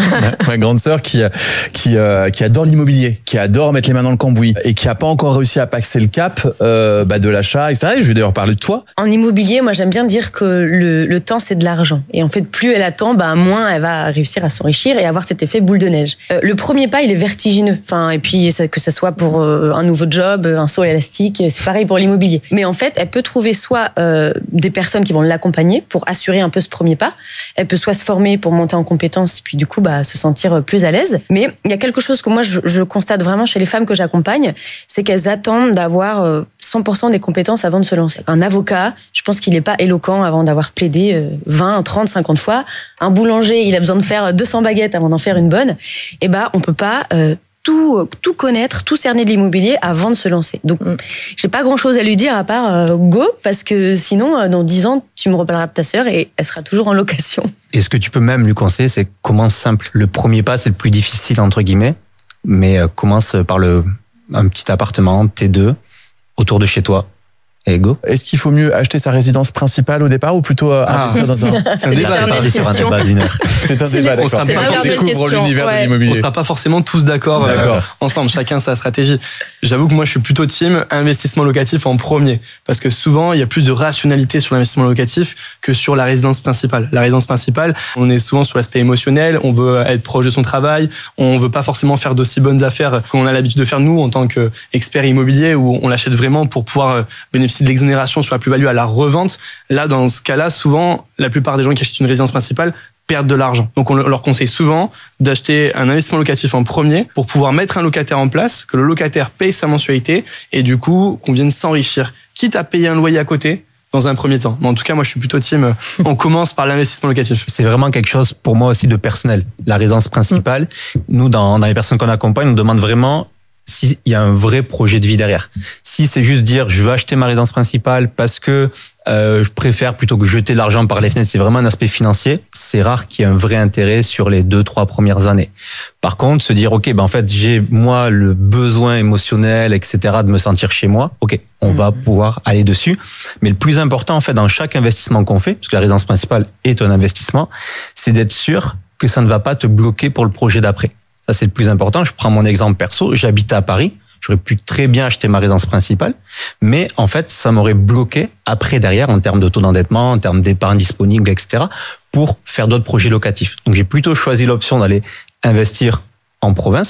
ma grande sœur qui qui euh, qui adore l'immobilier, qui adore mettre les mains dans le cambouis et qui a pas encore réussi à passer le cap euh, bah, de l'achat, et cetera. Et je vais d'ailleurs parler de toi. En immobilier, moi, j'aime bien dire que le, le temps, c'est de l'argent. Et en fait, plus elle attend, bah, moins elle va réussir à s'enrichir et avoir cet effet boule de neige. Euh, le premier pas, il est vertigineux. Enfin, et puis ça, que ça soit pour euh, un nouveau job, un saut élastique, c'est pareil pour l'immobilier. Mais en fait, elle peut trouver soit euh, des personnes qui vont l'accompagner pour assurer un peu ce premier pas. Elle peut soit se former pour monter en compétences, puis du coup bah, se sentir plus à l'aise. Mais il y a quelque chose que moi je, je constate vraiment chez les femmes que j'accompagne, c'est qu'elles attendent d'avoir cent pour cent des compétences avant de se lancer. Un avocat, je pense qu'il n'est pas éloquent avant d'avoir plaidé vingt, trente, cinquante fois. Un boulanger, il a besoin de faire deux cents baguettes avant d'en faire une bonne. Et bah on peut pas... Euh, tout tout connaître, tout cerner de l'immobilier avant de se lancer. Donc, j'ai pas grand-chose à lui dire à part euh, go, parce que sinon, euh, dans dix ans, tu me reparleras de ta sœur et elle sera toujours en location. Et ce que tu peux même lui conseiller, c'est commence simple. Le premier pas, c'est le plus difficile, entre guillemets, mais euh, commence par le un petit appartement, T deux, autour de chez toi. Et go. Est-ce qu'il faut mieux acheter sa résidence principale au départ ou plutôt euh, ah. investir dans un... C'est un débat, c'est un débat d'une heure. C'est un débat, d'accord. On On découvre l'univers ouais. de l'immobilier. On ne sera pas forcément tous d'accord, d'accord. Euh, ensemble, chacun sa stratégie. J'avoue que moi, je suis plutôt team investissement locatif en premier. Parce que souvent, il y a plus de rationalité sur l'investissement locatif que sur la résidence principale. La résidence principale, on est souvent sur l'aspect émotionnel, on veut être proche de son travail, on ne veut pas forcément faire d'aussi bonnes affaires qu'on a l'habitude de faire nous en tant qu'experts immobiliers, où on l'achète vraiment pour pouvoir bénéficier de l'exonération sur la plus-value à la revente. Là, dans ce cas-là, souvent, la plupart des gens qui achètent une résidence principale perdent de l'argent. Donc, on leur conseille souvent d'acheter un investissement locatif en premier pour pouvoir mettre un locataire en place, que le locataire paye sa mensualité et du coup, qu'on vienne s'enrichir, quitte à payer un loyer à côté dans un premier temps. Mais en tout cas, moi, je suis plutôt team, on commence par l'investissement locatif. C'est vraiment quelque chose, pour moi aussi, de personnel. La résidence principale, nous, dans, dans les personnes qu'on accompagne, on demande vraiment s'il y a un vrai projet de vie derrière. Si c'est juste dire je veux acheter ma résidence principale parce que euh, je préfère plutôt que jeter de l'argent par les fenêtres, c'est vraiment un aspect financier, c'est rare qu'il y ait un vrai intérêt sur les deux, trois premières années. Par contre, se dire ok, ben en fait j'ai moi le besoin émotionnel, et cetera de me sentir chez moi, ok, on mmh. va pouvoir aller dessus. Mais le plus important en fait dans chaque investissement qu'on fait, parce que la résidence principale est un investissement, c'est d'être sûr que ça ne va pas te bloquer pour le projet d'après. Ça, c'est le plus important. Je prends mon exemple perso. J'habitais à Paris. J'aurais pu très bien acheter ma résidence principale. Mais en fait, ça m'aurait bloqué après, derrière, en termes de taux d'endettement, en termes d'épargne disponible, et cetera, pour faire d'autres projets locatifs. Donc, j'ai plutôt choisi l'option d'aller investir en province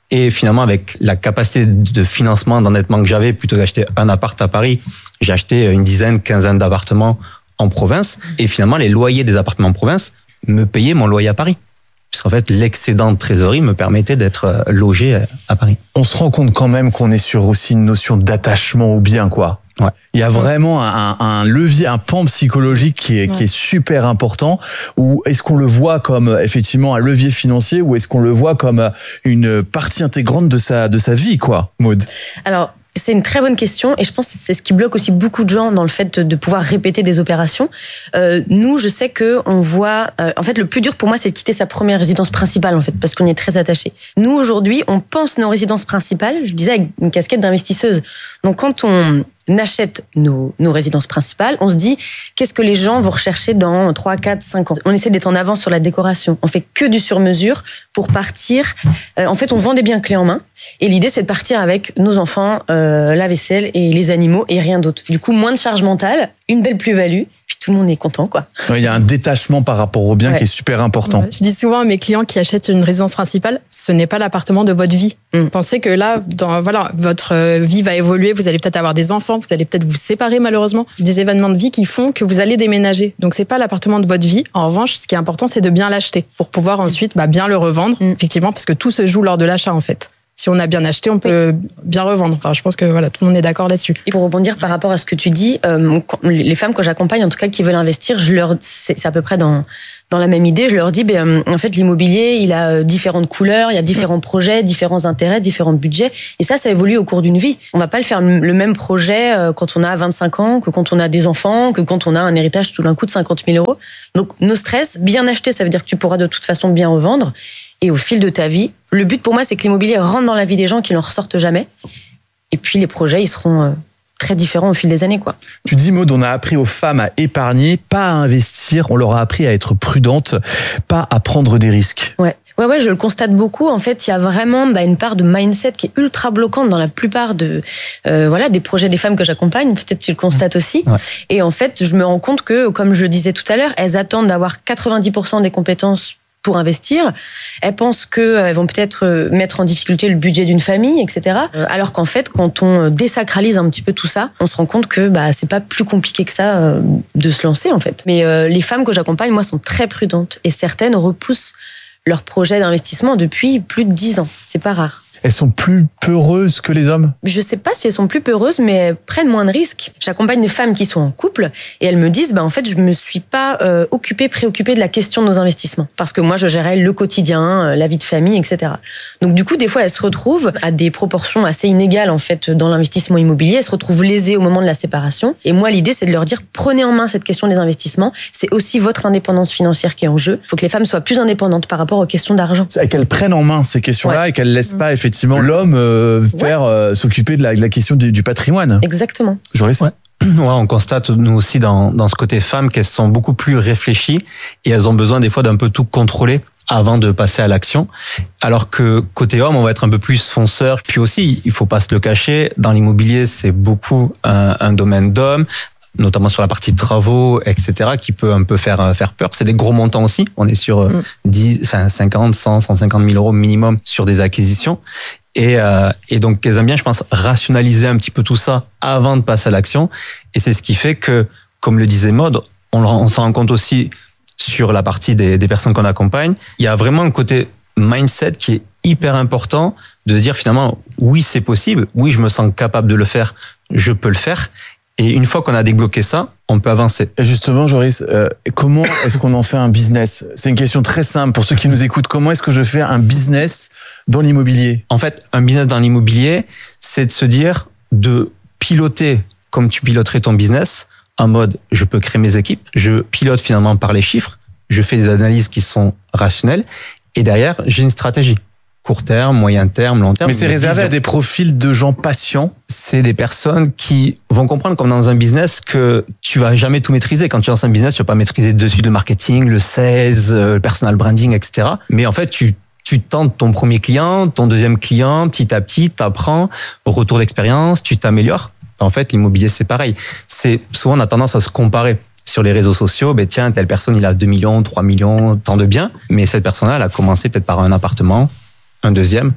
Et finalement, avec la capacité de financement, d'endettement que j'avais, plutôt d'acheter un appart à Paris, j'ai acheté une dizaine, quinzaine d'appartements en province. Et finalement, les loyers des appartements en province me payaient mon loyer à Paris. Puisqu'en fait, l'excédent de trésorerie me permettait d'être logé à Paris. On se rend compte quand même qu'on est sur aussi une notion d'attachement au bien, quoi. Ouais. Il y a vraiment un, un levier, un pan psychologique qui est, ouais. qui est super important. Ou est-ce qu'on le voit comme effectivement un levier financier, ou est-ce qu'on le voit comme une partie intégrante de sa de sa vie, quoi, Maud? Alors, c'est une très bonne question et je pense que c'est ce qui bloque aussi beaucoup de gens dans le fait de pouvoir répéter des opérations. Euh, nous, je sais que on voit. Euh, en fait, le plus dur pour moi, c'est de quitter sa première résidence principale, en fait, parce qu'on y est très attaché. Nous, aujourd'hui, on pense nos résidences principales. Je disais avec une casquette d'investisseuse. Donc, quand on achète nos, nos résidences principales, on se dit qu'est-ce que les gens vont rechercher dans trois, quatre, cinq ans. On essaie d'être en avance sur la décoration. On fait que du sur-mesure pour partir. Euh, en fait, on vend des biens clés en main. Et l'idée, c'est de partir avec nos enfants, euh, la vaisselle et les animaux et rien d'autre. Du coup, moins de charge mentale, une belle plus-value. Puis tout le monde est content, quoi. Il y a un détachement par rapport au bien ouais. qui est super important. Ouais. Je dis souvent à mes clients qui achètent une résidence principale, ce n'est pas l'appartement de votre vie. Mm. Pensez que là, dans, voilà, votre vie va évoluer, vous allez peut-être avoir des enfants, vous allez peut-être vous séparer malheureusement, des événements de vie qui font que vous allez déménager. Donc c'est pas l'appartement de votre vie. En revanche, ce qui est important, c'est de bien l'acheter pour pouvoir ensuite bah, bien le revendre, mm. effectivement, parce que tout se joue lors de l'achat en fait. Si on a bien acheté, on peut bien revendre. Enfin, je pense que voilà, tout le monde est d'accord là-dessus. Et pour rebondir par rapport à ce que tu dis, euh, les femmes que j'accompagne, en tout cas qui veulent investir, je leur, c'est, c'est à peu près dans dans la même idée. Je leur dis, ben en fait, l'immobilier, il a différentes couleurs, il y a différents projets, différents intérêts, différents budgets, et ça, ça évolue au cours d'une vie. On va pas le faire le même projet quand on a vingt-cinq ans, que quand on a des enfants, que quand on a un héritage tout d'un coup de cinquante mille euros. Donc, no stress, bien acheter, ça veut dire que tu pourras de toute façon bien revendre. Et au fil de ta vie, le but pour moi, c'est que l'immobilier rentre dans la vie des gens, qu'ils n'en ressortent jamais. Et puis les projets, ils seront très différents au fil des années, quoi. Tu dis, Maud, on a appris aux femmes à épargner, pas à investir. On leur a appris à être prudentes, pas à prendre des risques. Ouais. Ouais, ouais, je le constate beaucoup. En fait, il y a vraiment bah, une part de mindset qui est ultra bloquante dans la plupart de, euh, voilà, des projets des femmes que j'accompagne. Peut-être tu le constates aussi. Ouais. Et en fait, je me rends compte que, comme je le disais tout à l'heure, elles attendent d'avoir quatre-vingt-dix pour cent des compétences pour investir. Elles pensent qu'elles vont peut-être mettre en difficulté le budget d'une famille, et cetera. Alors qu'en fait, quand on désacralise un petit peu tout ça, on se rend compte que bah, c'est pas plus compliqué que ça de se lancer, en fait. Mais euh, les femmes que j'accompagne, moi, sont très prudentes. Et certaines repoussent leur projet d'investissement depuis plus de dix ans. C'est pas rare. Elles sont plus peureuses que les hommes? Je sais pas si elles sont plus peureuses, mais elles prennent moins de risques. J'accompagne des femmes qui sont en couple et elles me disent, bah en fait, je me suis pas euh, occupée, préoccupée de la question de nos investissements, parce que moi, je gérais le quotidien, la vie de famille, et cetera. Donc du coup, des fois, elles se retrouvent à des proportions assez inégales en fait dans l'investissement immobilier. Elles se retrouvent lésées au moment de la séparation. Et moi, l'idée, c'est de leur dire, prenez en main cette question des investissements. C'est aussi votre indépendance financière qui est en jeu. Il faut que les femmes soient plus indépendantes par rapport aux questions d'argent. Et qu'elles prennent en main ces questions-là ouais. et qu'elles laissent pas effectivement l'homme euh, faire ouais. euh, s'occuper de la, de la question du, du patrimoine. Exactement. Joris. Ouais. Ouais, on constate nous aussi dans, dans ce côté femmes qu'elles sont beaucoup plus réfléchies et elles ont besoin des fois d'un peu tout contrôler avant de passer à l'action. Alors que côté homme, on va être un peu plus fonceur. Puis aussi, il faut pas se le cacher, dans l'immobilier, c'est beaucoup un, un domaine d'hommes, notamment sur la partie travaux, et cetera, qui peut un peu faire faire peur. C'est des gros montants aussi. On est sur mm. dix, enfin cinquante, cent, cent cinquante mille euros minimum sur des acquisitions. Et, euh, et donc, elles aiment bien, je pense, rationaliser un petit peu tout ça avant de passer à l'action. Et c'est ce qui fait que, comme le disait Maud, on, on s'en rend compte aussi sur la partie des, des personnes qu'on accompagne. Il y a vraiment un côté mindset qui est hyper important de dire finalement, oui, c'est possible. Oui, je me sens capable de le faire. Je peux le faire. Et une fois qu'on a débloqué ça, on peut avancer. Et justement, Joris, euh, comment est-ce qu'on en fait un business? C'est une question très simple pour ceux qui nous écoutent. Comment est-ce que je fais un business dans l'immobilier? En fait, un business dans l'immobilier, c'est de se dire de piloter comme tu piloterais ton business, en mode je peux créer mes équipes, je pilote finalement par les chiffres, je fais des analyses qui sont rationnelles, et derrière, j'ai une stratégie. Court terme, moyen terme, long terme. Mais c'est réservé à des profils de gens patients. C'est des personnes qui vont comprendre, comme dans un business, que tu vas jamais tout maîtriser. Quand tu lances un business, tu vas pas maîtriser dessus le marketing, le sales, le personal branding, et cetera. Mais en fait, tu tu tentes ton premier client, ton deuxième client, petit à petit, t'apprends, au retour d'expérience, tu t'améliores. En fait, l'immobilier, c'est pareil. C'est souvent on a tendance à se comparer. Sur les réseaux sociaux, ben tiens, telle personne, il a deux millions, trois millions, tant de biens. Mais cette personne-là, elle a commencé peut-être par un appartement, un deuxième.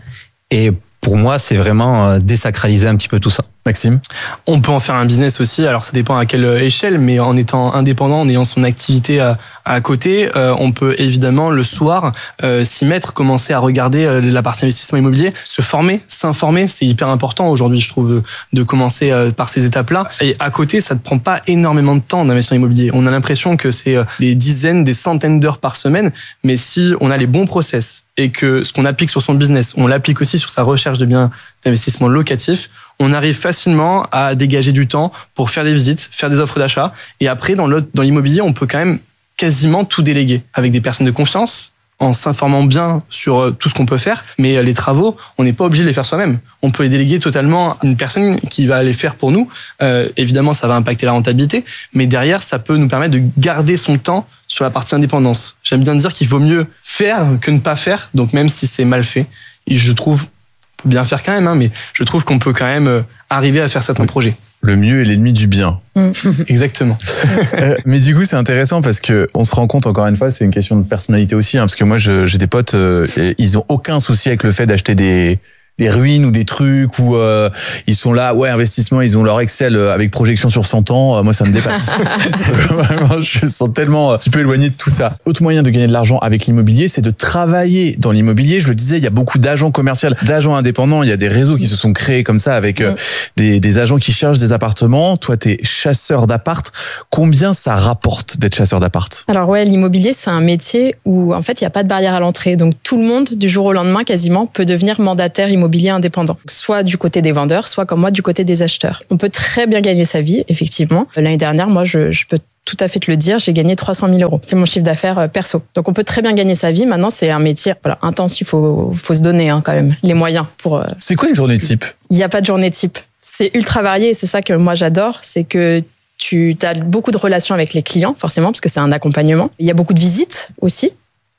Et pour moi, c'est vraiment désacraliser un petit peu tout ça. Maxime ? On peut en faire un business aussi, alors ça dépend à quelle échelle, mais en étant indépendant, en ayant son activité à, à côté, euh, on peut évidemment le soir euh, s'y mettre, commencer à regarder euh, la partie investissement immobilier, se former, s'informer, c'est hyper important aujourd'hui, je trouve, de commencer euh, par ces étapes-là. Et à côté, ça ne prend pas énormément de temps d'investir immobilier. On a l'impression que c'est euh, des dizaines, des centaines d'heures par semaine, mais si on a les bons process et que ce qu'on applique sur son business, on l'applique aussi sur sa recherche de biens d'investissement locatif, on arrive facilement à dégager du temps pour faire des visites, faire des offres d'achat. Et après, dans, dans l'immobilier, on peut quand même quasiment tout déléguer avec des personnes de confiance, en s'informant bien sur tout ce qu'on peut faire. Mais les travaux, on n'est pas obligé de les faire soi-même. On peut les déléguer totalement à une personne qui va les faire pour nous. Euh, évidemment, ça va impacter la rentabilité, mais derrière, ça peut nous permettre de garder son temps sur la partie indépendance. J'aime bien dire qu'il vaut mieux faire que ne pas faire, donc même si c'est mal fait. Et je trouve, on peut bien faire quand même, hein, mais je trouve qu'on peut quand même arriver à faire certains oui. projets. Le mieux est l'ennemi du bien. Mmh. Exactement. euh, mais du coup, c'est intéressant parce que on se rend compte, encore une fois, c'est une question de personnalité aussi, hein, parce que moi, je, j'ai des potes, euh, ils ont aucun souci avec le fait d'acheter des des ruines ou des trucs où euh, ils sont là, ouais, investissement, ils ont leur Excel avec projection sur cent ans. Euh, moi, ça me dépasse. Vraiment, je me sens tellement un petit peu éloigné de tout ça. Autre moyen de gagner de l'argent avec l'immobilier, c'est de travailler dans l'immobilier. Je le disais, il y a beaucoup d'agents commerciaux, d'agents indépendants. Il y a des réseaux qui se sont créés comme ça avec euh, des, des agents qui cherchent des appartements. Toi, t'es chasseur d'appart. Combien ça rapporte d'être chasseur d'appart ? Alors ouais, l'immobilier, c'est un métier où en fait, il n'y a pas de barrière à l'entrée. Donc tout le monde, du jour au lendemain, quasiment, peut devenir mandataire immobilier indépendant, soit du côté des vendeurs, soit comme moi du côté des acheteurs. On peut très bien gagner sa vie, effectivement. L'année dernière, moi, je, je peux tout à fait te le dire, j'ai gagné trois cent mille euros. C'est mon chiffre d'affaires perso. Donc on peut très bien gagner sa vie. Maintenant, c'est un métier voilà, intense, il faut, faut se donner hein, quand même les moyens pour... C'est quoi une journée type ? Il n'y a pas de journée type. C'est ultra varié et c'est ça que moi j'adore, c'est que tu as beaucoup de relations avec les clients, forcément, parce que c'est un accompagnement. Il y a beaucoup de visites aussi.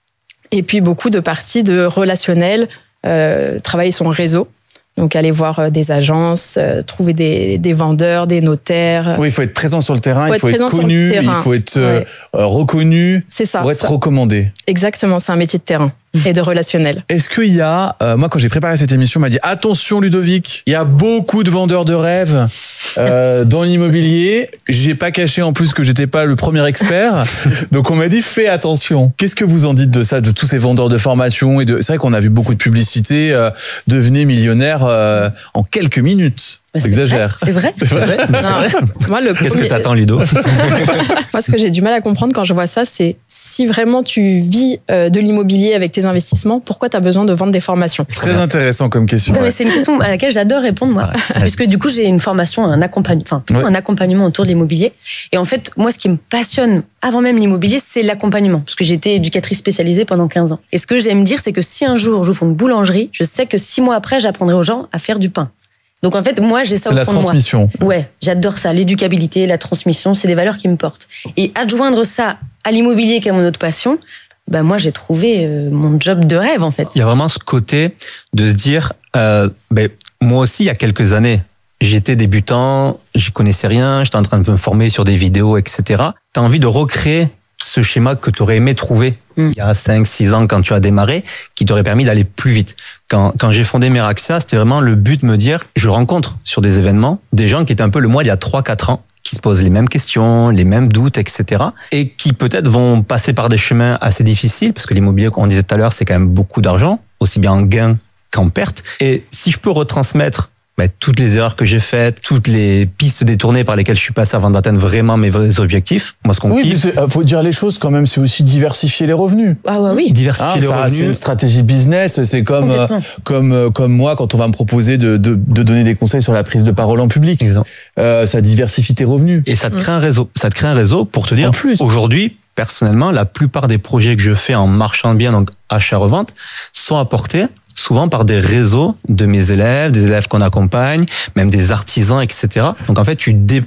Et puis beaucoup de parties de relationnel, Euh, travailler son réseau, donc aller voir des agences, euh, trouver des, des vendeurs, des notaires. Oui, il faut être présent sur le terrain, faut il faut être, être connu, il faut être euh, ouais. reconnu c'est ça, pour être ça. recommandé. Exactement, c'est un métier de terrain et de relationnel. Est-ce qu'il y a, euh, moi quand j'ai préparé cette émission, on m'a dit attention Ludovic, il y a beaucoup de vendeurs de rêves euh, dans l'immobilier. J'ai pas caché en plus que j'étais pas le premier expert, donc on m'a dit fais attention. Qu'est-ce que vous en dites de ça, de tous ces vendeurs de formation et de, c'est vrai qu'on a vu beaucoup de publicité, euh, devenez millionnaire euh, en quelques minutes. J'exagère. C'est vrai. C'est vrai. C'est vrai. Non, moi, le Qu'est-ce premier... que t'attends, Ludo ? Moi, ce que j'ai du mal à comprendre quand je vois ça, c'est si vraiment tu vis de l'immobilier avec tes investissements, pourquoi tu as besoin de vendre des formations ? Très intéressant comme question. Non, ouais. mais c'est une question à laquelle j'adore répondre, moi. Ouais. Puisque du coup, j'ai une formation, un, accompagne... enfin, ouais. un accompagnement autour de l'immobilier. Et en fait, moi, ce qui me passionne avant même l'immobilier, c'est l'accompagnement. Parce que j'ai été éducatrice spécialisée pendant quinze ans. Et ce que j'aime dire, c'est que si un jour j'ouvre une boulangerie, je sais que six mois après, j'apprendrai aux gens à faire du pain. Donc en fait, moi, j'ai ça c'est au fond de moi. C'est la transmission. Ouais, j'adore ça. L'éducabilité, la transmission, c'est des valeurs qui me portent. Et adjoindre ça à l'immobilier, qui est mon autre passion, bah moi, j'ai trouvé euh, mon job de rêve, en fait. Il y a vraiment ce côté de se dire, euh, ben, moi aussi, il y a quelques années, j'étais débutant, j'y connaissais rien, j'étais en train de me former sur des vidéos, et cetera. T'as envie de recréer ce schéma que tu aurais aimé trouver mmh. il y a cinq six ans quand tu as démarré, qui t'aurait permis d'aller plus vite. Quand, quand j'ai fondé Meraxia, c'était vraiment le but de me dire, je rencontre sur des événements des gens qui étaient un peu le moi il y a trois quatre ans, qui se posent les mêmes questions, les mêmes doutes, et cetera. Et qui peut-être vont passer par des chemins assez difficiles, parce que l'immobilier, comme on disait tout à l'heure, c'est quand même beaucoup d'argent, aussi bien en gain qu'en perte. Et si je peux retransmettre ben, toutes les erreurs que j'ai faites, toutes les pistes détournées par lesquelles je suis passé avant d'atteindre vraiment mes vrais objectifs. Moi, ce qu'on oui, kiffe... il faut dire les choses quand même, c'est aussi diversifier les revenus. Ah ouais, oui. Diversifier ah, les ça, revenus. C'est une stratégie business, c'est comme, euh, comme, euh, comme moi, quand on va me proposer de, de, de donner des conseils sur la prise de parole en public. Euh, ça diversifie tes revenus. Et ça te crée un réseau. Ça te crée un réseau pour te dire, en plus, aujourd'hui, personnellement, la plupart des projets que je fais en marchand de biens, donc achat-revente, sont apportés souvent par des réseaux de mes élèves, des élèves qu'on accompagne, même des artisans, et cetera. Donc en fait, tu déploies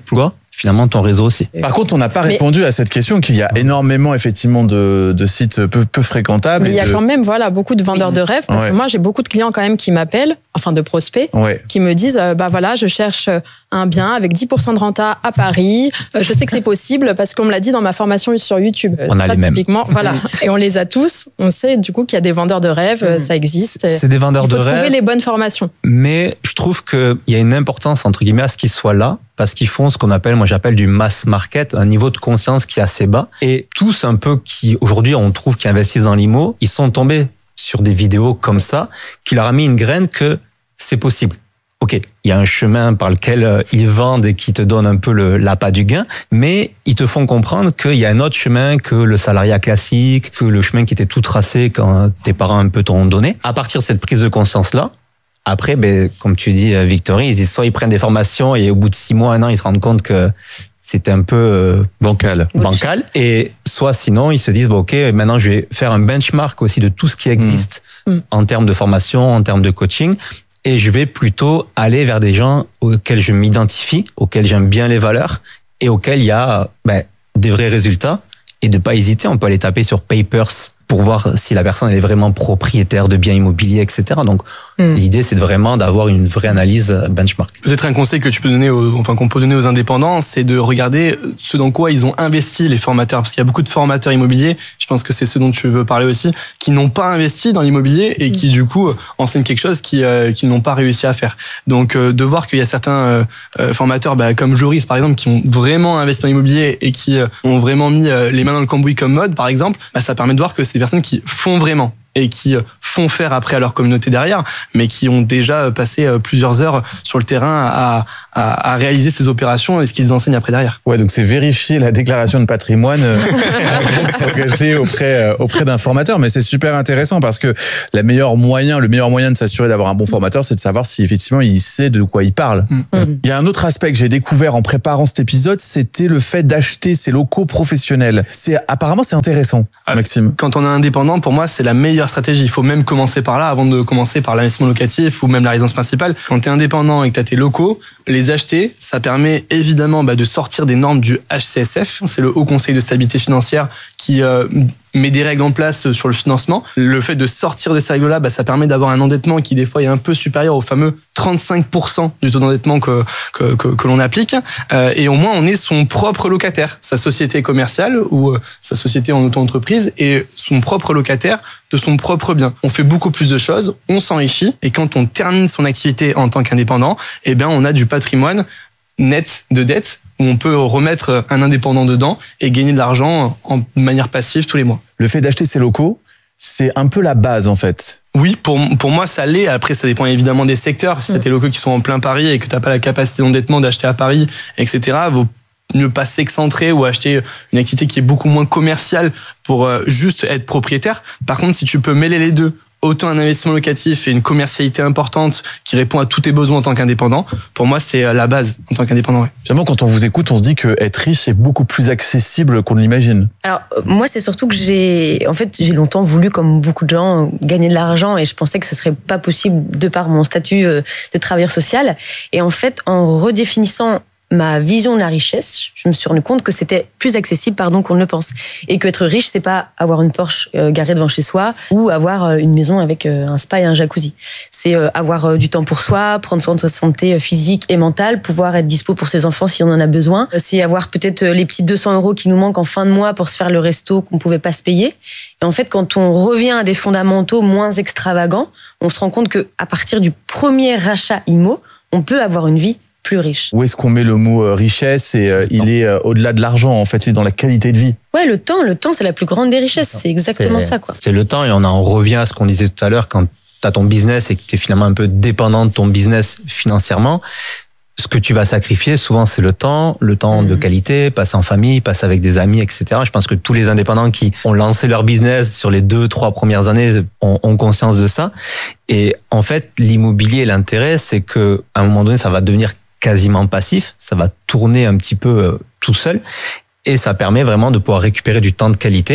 finalement ton réseau aussi. Par contre, on n'a pas répondu mais, à cette question qu'il y a énormément effectivement de, de sites peu, peu fréquentables. Mais il y a de... quand même voilà beaucoup de vendeurs de rêves parce ouais. que moi j'ai beaucoup de clients quand même qui m'appellent, enfin de prospects, ouais. qui me disent euh, bah voilà je cherche un bien avec dix pour cent de renta à Paris. Euh, je sais que c'est possible parce qu'on me l'a dit dans ma formation sur YouTube. On a ça, les mêmes. Voilà, et on les a tous. On sait du coup qu'il y a des vendeurs de rêves, mmh. ça existe. C'est, c'est des vendeurs de rêves. Il faut trouver les bonnes formations. Mais je trouve qu'il y a une importance entre guillemets à ce qu'ils soient là. Parce qu'ils font ce qu'on appelle, moi j'appelle du mass market, un niveau de conscience qui est assez bas. Et tous un peu qui, aujourd'hui on trouve qui investissent dans l'immo, ils sont tombés sur des vidéos comme ça, qui leur a mis une graine que c'est possible. Ok, il y a un chemin par lequel ils vendent et qui te donne un peu le, l'appât du gain, mais ils te font comprendre qu'il y a un autre chemin que le salariat classique, que le chemin qui était tout tracé quand tes parents un peu t'ont donné. À partir de cette prise de conscience-là, après, ben, comme tu dis, Victory, ils, soit ils prennent des formations et au bout de six mois, un an, ils se rendent compte que c'était un peu euh, bancal. bancal. Et soit sinon, ils se disent, bon, ok, maintenant je vais faire un benchmark aussi de tout ce qui existe mmh. en termes de formation, en termes de coaching. Et je vais plutôt aller vers des gens auxquels je m'identifie, auxquels j'aime bien les valeurs et auxquels il y a ben, des vrais résultats. Et de pas hésiter, on peut aller taper sur Papers pour voir si la personne elle est vraiment propriétaire de biens immobiliers, et cetera. Donc, mm. l'idée, c'est de vraiment d'avoir une vraie analyse benchmark. Peut-être un conseil que tu peux donner, aux, enfin qu'on peut donner aux indépendants, c'est de regarder ce dans quoi ils ont investi les formateurs, parce qu'il y a beaucoup de formateurs immobiliers. Je pense que c'est ce dont tu veux parler aussi, qui n'ont pas investi dans l'immobilier et qui du coup enseignent quelque chose qu'ils euh, qu'ils n'ont pas réussi à faire. Donc, euh, de voir qu'il y a certains euh, formateurs, bah, comme Joris par exemple, qui ont vraiment investi dans l'immobilier et qui euh, ont vraiment mis euh, les mains dans le cambouis comme Mode, par exemple, bah, ça permet de voir que c'est des personnes qui font vraiment et qui font faire après à leur communauté derrière, mais qui ont déjà passé plusieurs heures sur le terrain à, à, à réaliser ces opérations et ce qu'ils enseignent après derrière. Ouais, donc c'est vérifier la déclaration de patrimoine avant de s'engager auprès, auprès d'un formateur, mais c'est super intéressant parce que la meilleure moyen, le meilleur moyen de s'assurer d'avoir un bon formateur, c'est de savoir si effectivement il sait de quoi il parle. Mmh. Il y a un autre aspect que j'ai découvert en préparant cet épisode, c'était le fait d'acheter ses locaux professionnels. C'est, apparemment, c'est intéressant, Maxime. Quand on est indépendant, pour moi, c'est la meilleure stratégie. Il faut même commencer par là avant de commencer par l'investissement locatif ou même la résidence principale. Quand tu es indépendant et que tu as tes locaux, les acheter, ça permet évidemment bah, de sortir des normes du H C S F. C'est le Haut Conseil de stabilité financière qui euh, met des règles en place sur le financement. Le fait de sortir de ces règles-là, bah, ça permet d'avoir un endettement qui des fois est un peu supérieur au fameux trente-cinq pour cent du taux d'endettement que, que, que, que l'on applique. Euh, et au moins, on est son propre locataire. Sa société commerciale ou euh, sa société en auto-entreprise est son propre locataire de son propre bien. On fait beaucoup plus de choses, on s'enrichit et quand on termine son activité en tant qu'indépendant, eh bien, on a du patrimoine net de dette où on peut remettre un indépendant dedans et gagner de l'argent en manière passive tous les mois. Le fait d'acheter ces locaux, c'est un peu la base en fait. Oui, pour, pour moi, ça l'est. Après, ça dépend évidemment des secteurs. Si tu as tes locaux qui sont en plein Paris et que tu n'as pas la capacité d'endettement d'acheter à Paris, et cetera, vaut ne pas s'excentrer ou acheter une activité qui est beaucoup moins commerciale pour juste être propriétaire. Par contre, si tu peux mêler les deux, autant un investissement locatif et une commercialité importante qui répond à tous tes besoins en tant qu'indépendant, pour moi, c'est la base en tant qu'indépendant. Ouais. Finalement, quand on vous écoute, on se dit que être riche est beaucoup plus accessible qu'on ne l'imagine. Alors, moi, c'est surtout que j'ai, en fait, j'ai longtemps voulu, comme beaucoup de gens, gagner de l'argent et je pensais que ce serait pas possible de par mon statut de travailleur social. Et en fait, en redéfinissant ma vision de la richesse, je me suis rendu compte que c'était plus accessible, pardon, qu'on ne le pense. Et que être riche, c'est pas avoir une Porsche euh, garée devant chez soi ou avoir euh, une maison avec euh, un spa et un jacuzzi. C'est euh, avoir euh, du temps pour soi, prendre soin de sa santé physique et mentale, pouvoir être dispo pour ses enfants si on en a besoin. C'est avoir peut-être les petits deux cents euros qui nous manquent en fin de mois pour se faire le resto qu'on pouvait pas se payer. Et en fait, quand on revient à des fondamentaux moins extravagants, on se rend compte que à partir du premier rachat immo, on peut avoir une vie plus riche. Où est-ce qu'on met le mot euh, richesse et euh, il est euh, au-delà de l'argent en fait, il est dans la qualité de vie. Ouais, le temps, le temps c'est la plus grande des richesses, c'est exactement c'est, ça quoi. C'est le temps et on en revient à ce qu'on disait tout à l'heure quand tu as ton business et que tu es finalement un peu dépendant de ton business financièrement. Ce que tu vas sacrifier, souvent, c'est le temps, le temps mmh. de qualité, passer en famille, passer avec des amis, et cetera. Je pense que tous les indépendants qui ont lancé leur business sur les deux, trois premières années ont, ont conscience de ça. Et en fait, l'immobilier, l'intérêt, c'est que à un moment donné, ça va devenir quasiment passif, ça va tourner un petit peu euh, tout seul et ça permet vraiment de pouvoir récupérer du temps de qualité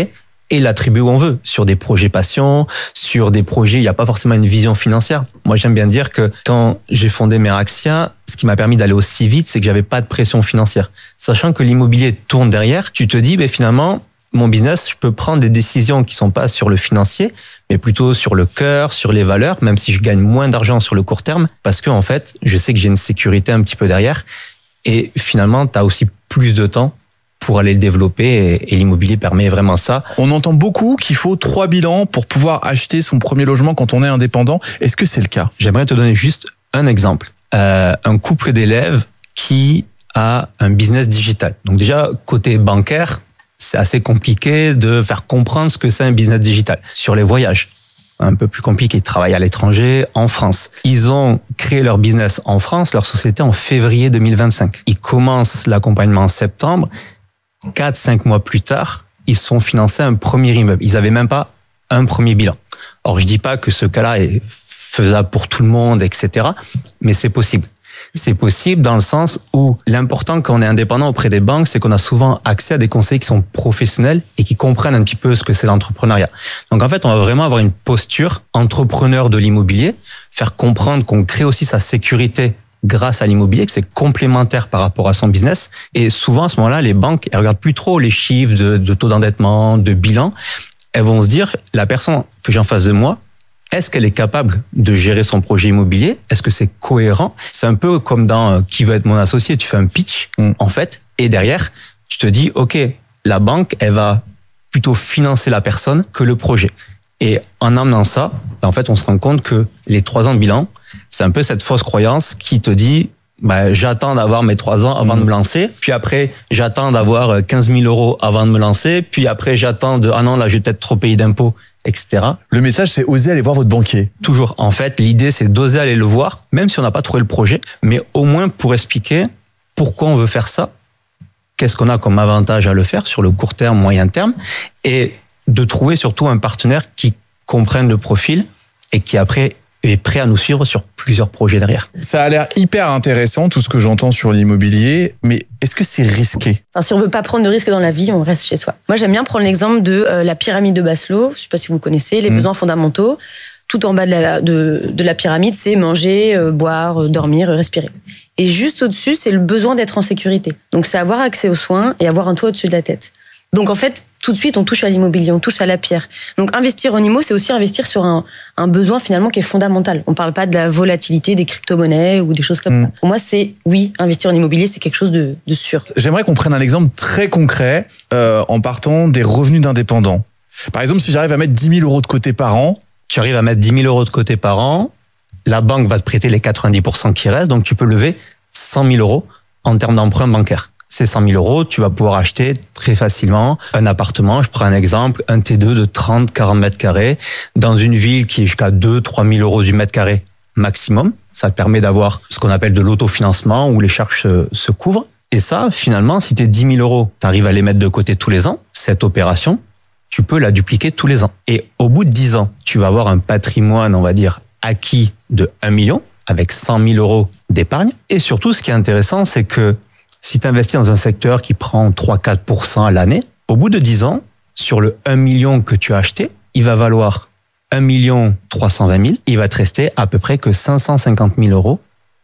et l'attribuer où on veut, sur des projets passion, sur des projets, il n'y a pas forcément une vision financière. Moi, j'aime bien dire que quand j'ai fondé Meraxia, ce qui m'a permis d'aller aussi vite, c'est que j'avais pas de pression financière. Sachant que l'immobilier tourne derrière, tu te dis, ben, finalement, mon business, je peux prendre des décisions qui sont pas sur le financier, mais plutôt sur le cœur, sur les valeurs, même si je gagne moins d'argent sur le court terme, parce que, en fait, je sais que j'ai une sécurité un petit peu derrière, et finalement, tu as aussi plus de temps pour aller le développer et, et l'immobilier permet vraiment ça. On entend beaucoup qu'il faut trois bilans pour pouvoir acheter son premier logement quand on est indépendant. Est-ce que c'est le cas? J'aimerais te donner juste un exemple. Euh, un couple d'élèves qui a un business digital. Donc déjà, côté bancaire, c'est assez compliqué de faire comprendre ce que c'est un business digital. Sur les voyages, un peu plus compliqué. Ils travaillent à l'étranger, en France. Ils ont créé leur business en France, leur société en février deux mille vingt-cinq. Ils commencent l'accompagnement en septembre. Quatre, cinq mois plus tard, ils se sont financés un premier immeuble. Ils n'avaient même pas un premier bilan. Or, je dis pas que ce cas-là est faisable pour tout le monde, et cetera. Mais c'est possible. C'est possible dans le sens où l'important quand on est indépendant auprès des banques, c'est qu'on a souvent accès à des conseils qui sont professionnels et qui comprennent un petit peu ce que c'est l'entrepreneuriat. Donc en fait, on va vraiment avoir une posture entrepreneur de l'immobilier, faire comprendre qu'on crée aussi sa sécurité grâce à l'immobilier, que c'est complémentaire par rapport à son business. Et souvent, à ce moment-là, les banques, elles regardent plus trop les chiffres de, de taux d'endettement, de bilan. Elles vont se dire, la personne que j'ai en face de moi, est-ce qu'elle est capable de gérer son projet immobilier? Est-ce que c'est cohérent? C'est un peu comme dans Qui veut être mon associé? Tu fais un pitch, mmh. en fait, et derrière, tu te dis, OK, la banque, elle va plutôt financer la personne que le projet. Et en amenant ça, en fait, on se rend compte que les trois ans de bilan, c'est un peu cette fausse croyance qui te dit, bah, j'attends d'avoir mes trois ans avant mmh. de me lancer. Puis après, j'attends d'avoir quinze mille euros avant de me lancer. Puis après, j'attends de, ah non, là, je vais peut-être trop payer d'impôts, et cetera. Le message, c'est oser aller voir votre banquier. Toujours. En fait, l'idée, c'est d'oser aller le voir, même si on n'a pas trouvé le projet, mais au moins pour expliquer pourquoi on veut faire ça, qu'est-ce qu'on a comme avantage à le faire sur le court terme, moyen terme, et de trouver surtout un partenaire qui comprenne le profil et qui après est prêt à nous suivre sur plusieurs projets derrière. Ça a l'air hyper intéressant, tout ce que j'entends sur l'immobilier, mais est-ce que c'est risqué? Enfin, si on veut pas prendre de risques dans la vie, on reste chez soi. Moi, j'aime bien prendre l'exemple de euh, la pyramide de Maslow. Je sais pas si vous connaissez, les mmh. besoins fondamentaux. Tout en bas de la, de, de la pyramide, c'est manger, euh, boire, euh, dormir, respirer. Et juste au-dessus, c'est le besoin d'être en sécurité. Donc, c'est avoir accès aux soins et avoir un toit au-dessus de la tête. Donc, en fait, tout de suite, on touche à l'immobilier, on touche à la pierre. Donc, investir en immo, c'est aussi investir sur un, un besoin finalement qui est fondamental. On parle pas de la volatilité des crypto-monnaies ou des choses comme mmh. ça. Pour moi, c'est, oui, investir en immobilier, c'est quelque chose de, de sûr. J'aimerais qu'on prenne un exemple très concret euh, en partant des revenus d'indépendants. Par exemple, si j'arrive à mettre dix mille euros de côté par an. Tu arrives à mettre dix mille euros de côté par an, la banque va te prêter les quatre-vingt-dix pour cent qui restent, donc tu peux lever cent mille euros en termes d'emprunt bancaire. Ces cent mille euros, tu vas pouvoir acheter très facilement un appartement. Je prends un exemple, un T deux de trente à quarante mètres carrés dans une ville qui est jusqu'à deux à trois mille euros du mètre carré maximum. Ça te permet d'avoir ce qu'on appelle de l'autofinancement où les charges se, se couvrent. Et ça, finalement, si tes dix mille euros, tu arrives à les mettre de côté tous les ans, cette opération, tu peux la dupliquer tous les ans. Et au bout de dix ans, tu vas avoir un patrimoine, on va dire, acquis de un million avec cent mille euros d'épargne. Et surtout, ce qui est intéressant, c'est que si tu investis dans un secteur qui prend trois à quatre pour cent à l'année, au bout de dix ans, sur le un million que tu as acheté, il va valoir un million trois cent vingt mille. Il va te rester à peu près que cinq cent cinquante mille euros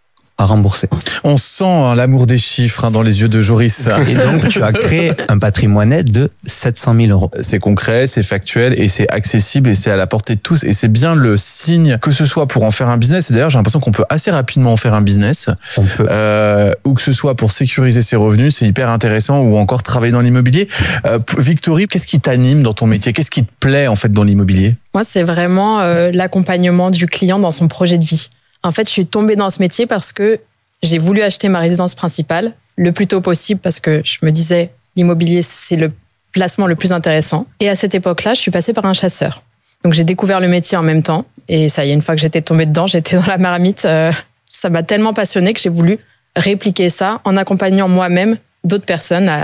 à rembourser. On sent hein, l'amour des chiffres hein, dans les yeux de Joris. Et donc, tu as créé un patrimoine net de sept cent mille euros. C'est concret, c'est factuel et c'est accessible et c'est à la portée de tous. Et c'est bien le signe que ce soit pour en faire un business. Et d'ailleurs, j'ai l'impression qu'on peut assez rapidement en faire un business. On peut. Euh, ou que ce soit pour sécuriser ses revenus, c'est hyper intéressant. Ou encore travailler dans l'immobilier. Euh, Victorie, qu'est-ce qui t'anime dans ton métier? Qu'est-ce qui te plaît en fait dans l'immobilier? Moi, c'est vraiment euh, l'accompagnement du client dans son projet de vie. En fait, je suis tombée dans ce métier parce que j'ai voulu acheter ma résidence principale le plus tôt possible parce que je me disais l'immobilier, c'est le placement le plus intéressant. Et à cette époque-là, je suis passée par un chasseur. Donc, j'ai découvert le métier en même temps. Et ça y est, une fois que j'étais tombée dedans, j'étais dans la marmite. Euh, ça m'a tellement passionnée que j'ai voulu répliquer ça en accompagnant moi-même d'autres personnes à,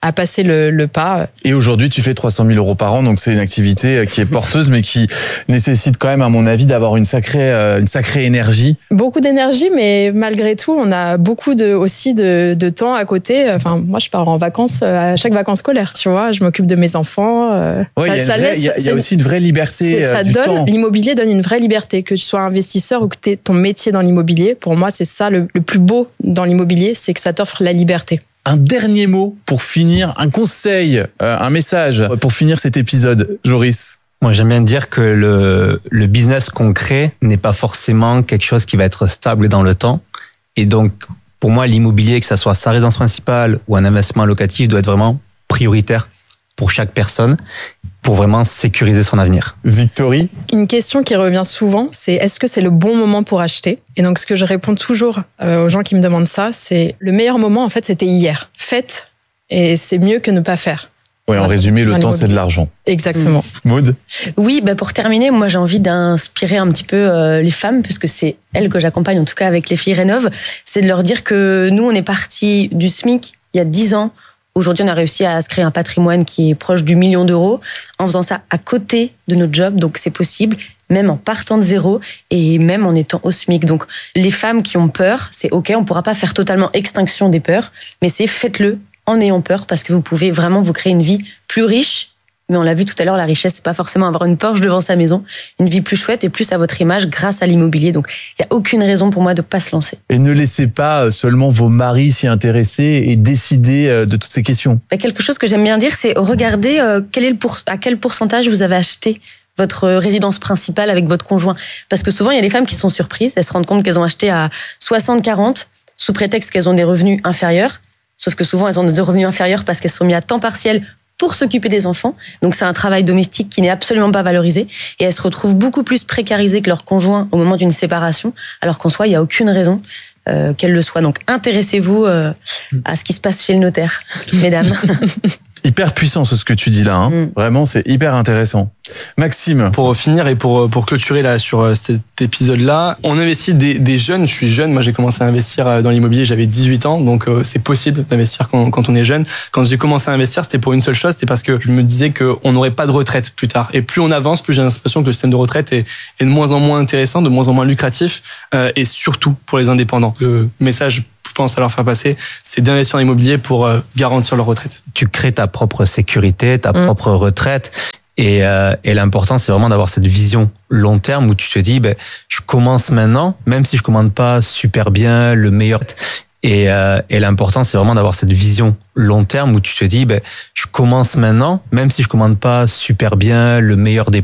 à passer le, le pas. Et aujourd'hui, tu fais trois cent mille euros par an, donc c'est une activité qui est porteuse, mais qui nécessite quand même, à mon avis, d'avoir une sacrée, une sacrée énergie. Beaucoup d'énergie, mais malgré tout, on a beaucoup de, aussi de, de temps à côté. Enfin, moi, je pars en vacances à chaque vacances scolaires, tu vois. Je m'occupe de mes enfants. Oui, il y, vraie, y, y a aussi une vraie liberté ça du donne, temps. L'immobilier donne une vraie liberté, que tu sois investisseur ou que tu aies ton métier dans l'immobilier. Pour moi, c'est ça le, le plus beau dans l'immobilier, c'est que ça t'offre la liberté. Un dernier mot pour finir, un conseil, euh, un message pour finir cet épisode, Joris. Moi, j'aime bien dire que le, le business qu'on crée n'est pas forcément quelque chose qui va être stable dans le temps. Et donc, pour moi, l'immobilier, que ça soit sa résidence principale ou un investissement locatif, doit être vraiment prioritaire pour chaque personne, pour vraiment sécuriser son avenir. Victory ? Une question qui revient souvent, c'est est-ce que c'est le bon moment pour acheter ? Et donc, ce que je réponds toujours aux gens qui me demandent ça, c'est le meilleur moment, en fait, c'était hier. Faites, et c'est mieux que ne pas faire. Oui, en résumé, le temps, c'est de l'argent. Exactement. Mmh. Maud ? Oui, bah pour terminer, moi, j'ai envie d'inspirer un petit peu euh, les femmes, puisque c'est elles que j'accompagne, en tout cas avec les filles Rénov', c'est de leur dire que nous, on est partis du SMIC il y a dix ans. Aujourd'hui, on a réussi à se créer un patrimoine qui est proche du million d'euros en faisant ça à côté de notre job. Donc, c'est possible, même en partant de zéro et même en étant au SMIC. Donc, les femmes qui ont peur, c'est OK. On ne pourra pas faire totalement extinction des peurs, mais c'est faites-le en ayant peur parce que vous pouvez vraiment vous créer une vie plus riche. Mais on l'a vu tout à l'heure, la richesse, c'est pas forcément avoir une Porsche devant sa maison. Une vie plus chouette et plus à votre image grâce à l'immobilier. Donc, il n'y a aucune raison pour moi de ne pas se lancer. Et ne laissez pas seulement vos maris s'y intéresser et décider de toutes ces questions. Quelque chose que j'aime bien dire, c'est regardez quel est le pour... à quel pourcentage vous avez acheté votre résidence principale avec votre conjoint. Parce que souvent, il y a des femmes qui sont surprises. Elles se rendent compte qu'elles ont acheté à soixante quarante sous prétexte qu'elles ont des revenus inférieurs. Sauf que souvent, elles ont des revenus inférieurs parce qu'elles sont mises à temps partiel pour s'occuper des enfants. Donc, c'est un travail domestique qui n'est absolument pas valorisé. Et elles se retrouvent beaucoup plus précarisées que leur conjoint au moment d'une séparation, alors qu'en soi, il n'y a aucune raison euh, qu'elles le soient. Donc, intéressez-vous euh, à ce qui se passe chez le notaire, mesdames. Hyper puissant ce que tu dis là, hein. Mm. Vraiment, c'est hyper intéressant. Maxime. Pour finir et pour, pour clôturer là sur cet épisode-là, on investit des, des jeunes. Je suis jeune, moi j'ai commencé à investir dans l'immobilier, j'avais dix-huit ans, donc euh, c'est possible d'investir quand, quand on est jeune. Quand j'ai commencé à investir, c'était pour une seule chose, c'est parce que je me disais qu'on n'aurait pas de retraite plus tard. Et plus on avance, plus j'ai l'impression que le système de retraite est, est de moins en moins intéressant, de moins en moins lucratif, euh, et surtout pour les indépendants. Le message, je pense, à leur faire passer, c'est d'investir dans l'immobilier pour euh, garantir leur retraite. Tu crées ta propre sécurité, ta mmh. propre retraite. Et, euh, et l'important, c'est vraiment d'avoir cette vision long terme où tu te dis, ben, je commence maintenant, même si je commande pas super bien, le meilleur. Et, euh, et l'important, c'est vraiment d'avoir cette vision long terme où tu te dis, ben, je commence maintenant, même si je commande pas super bien, le meilleur des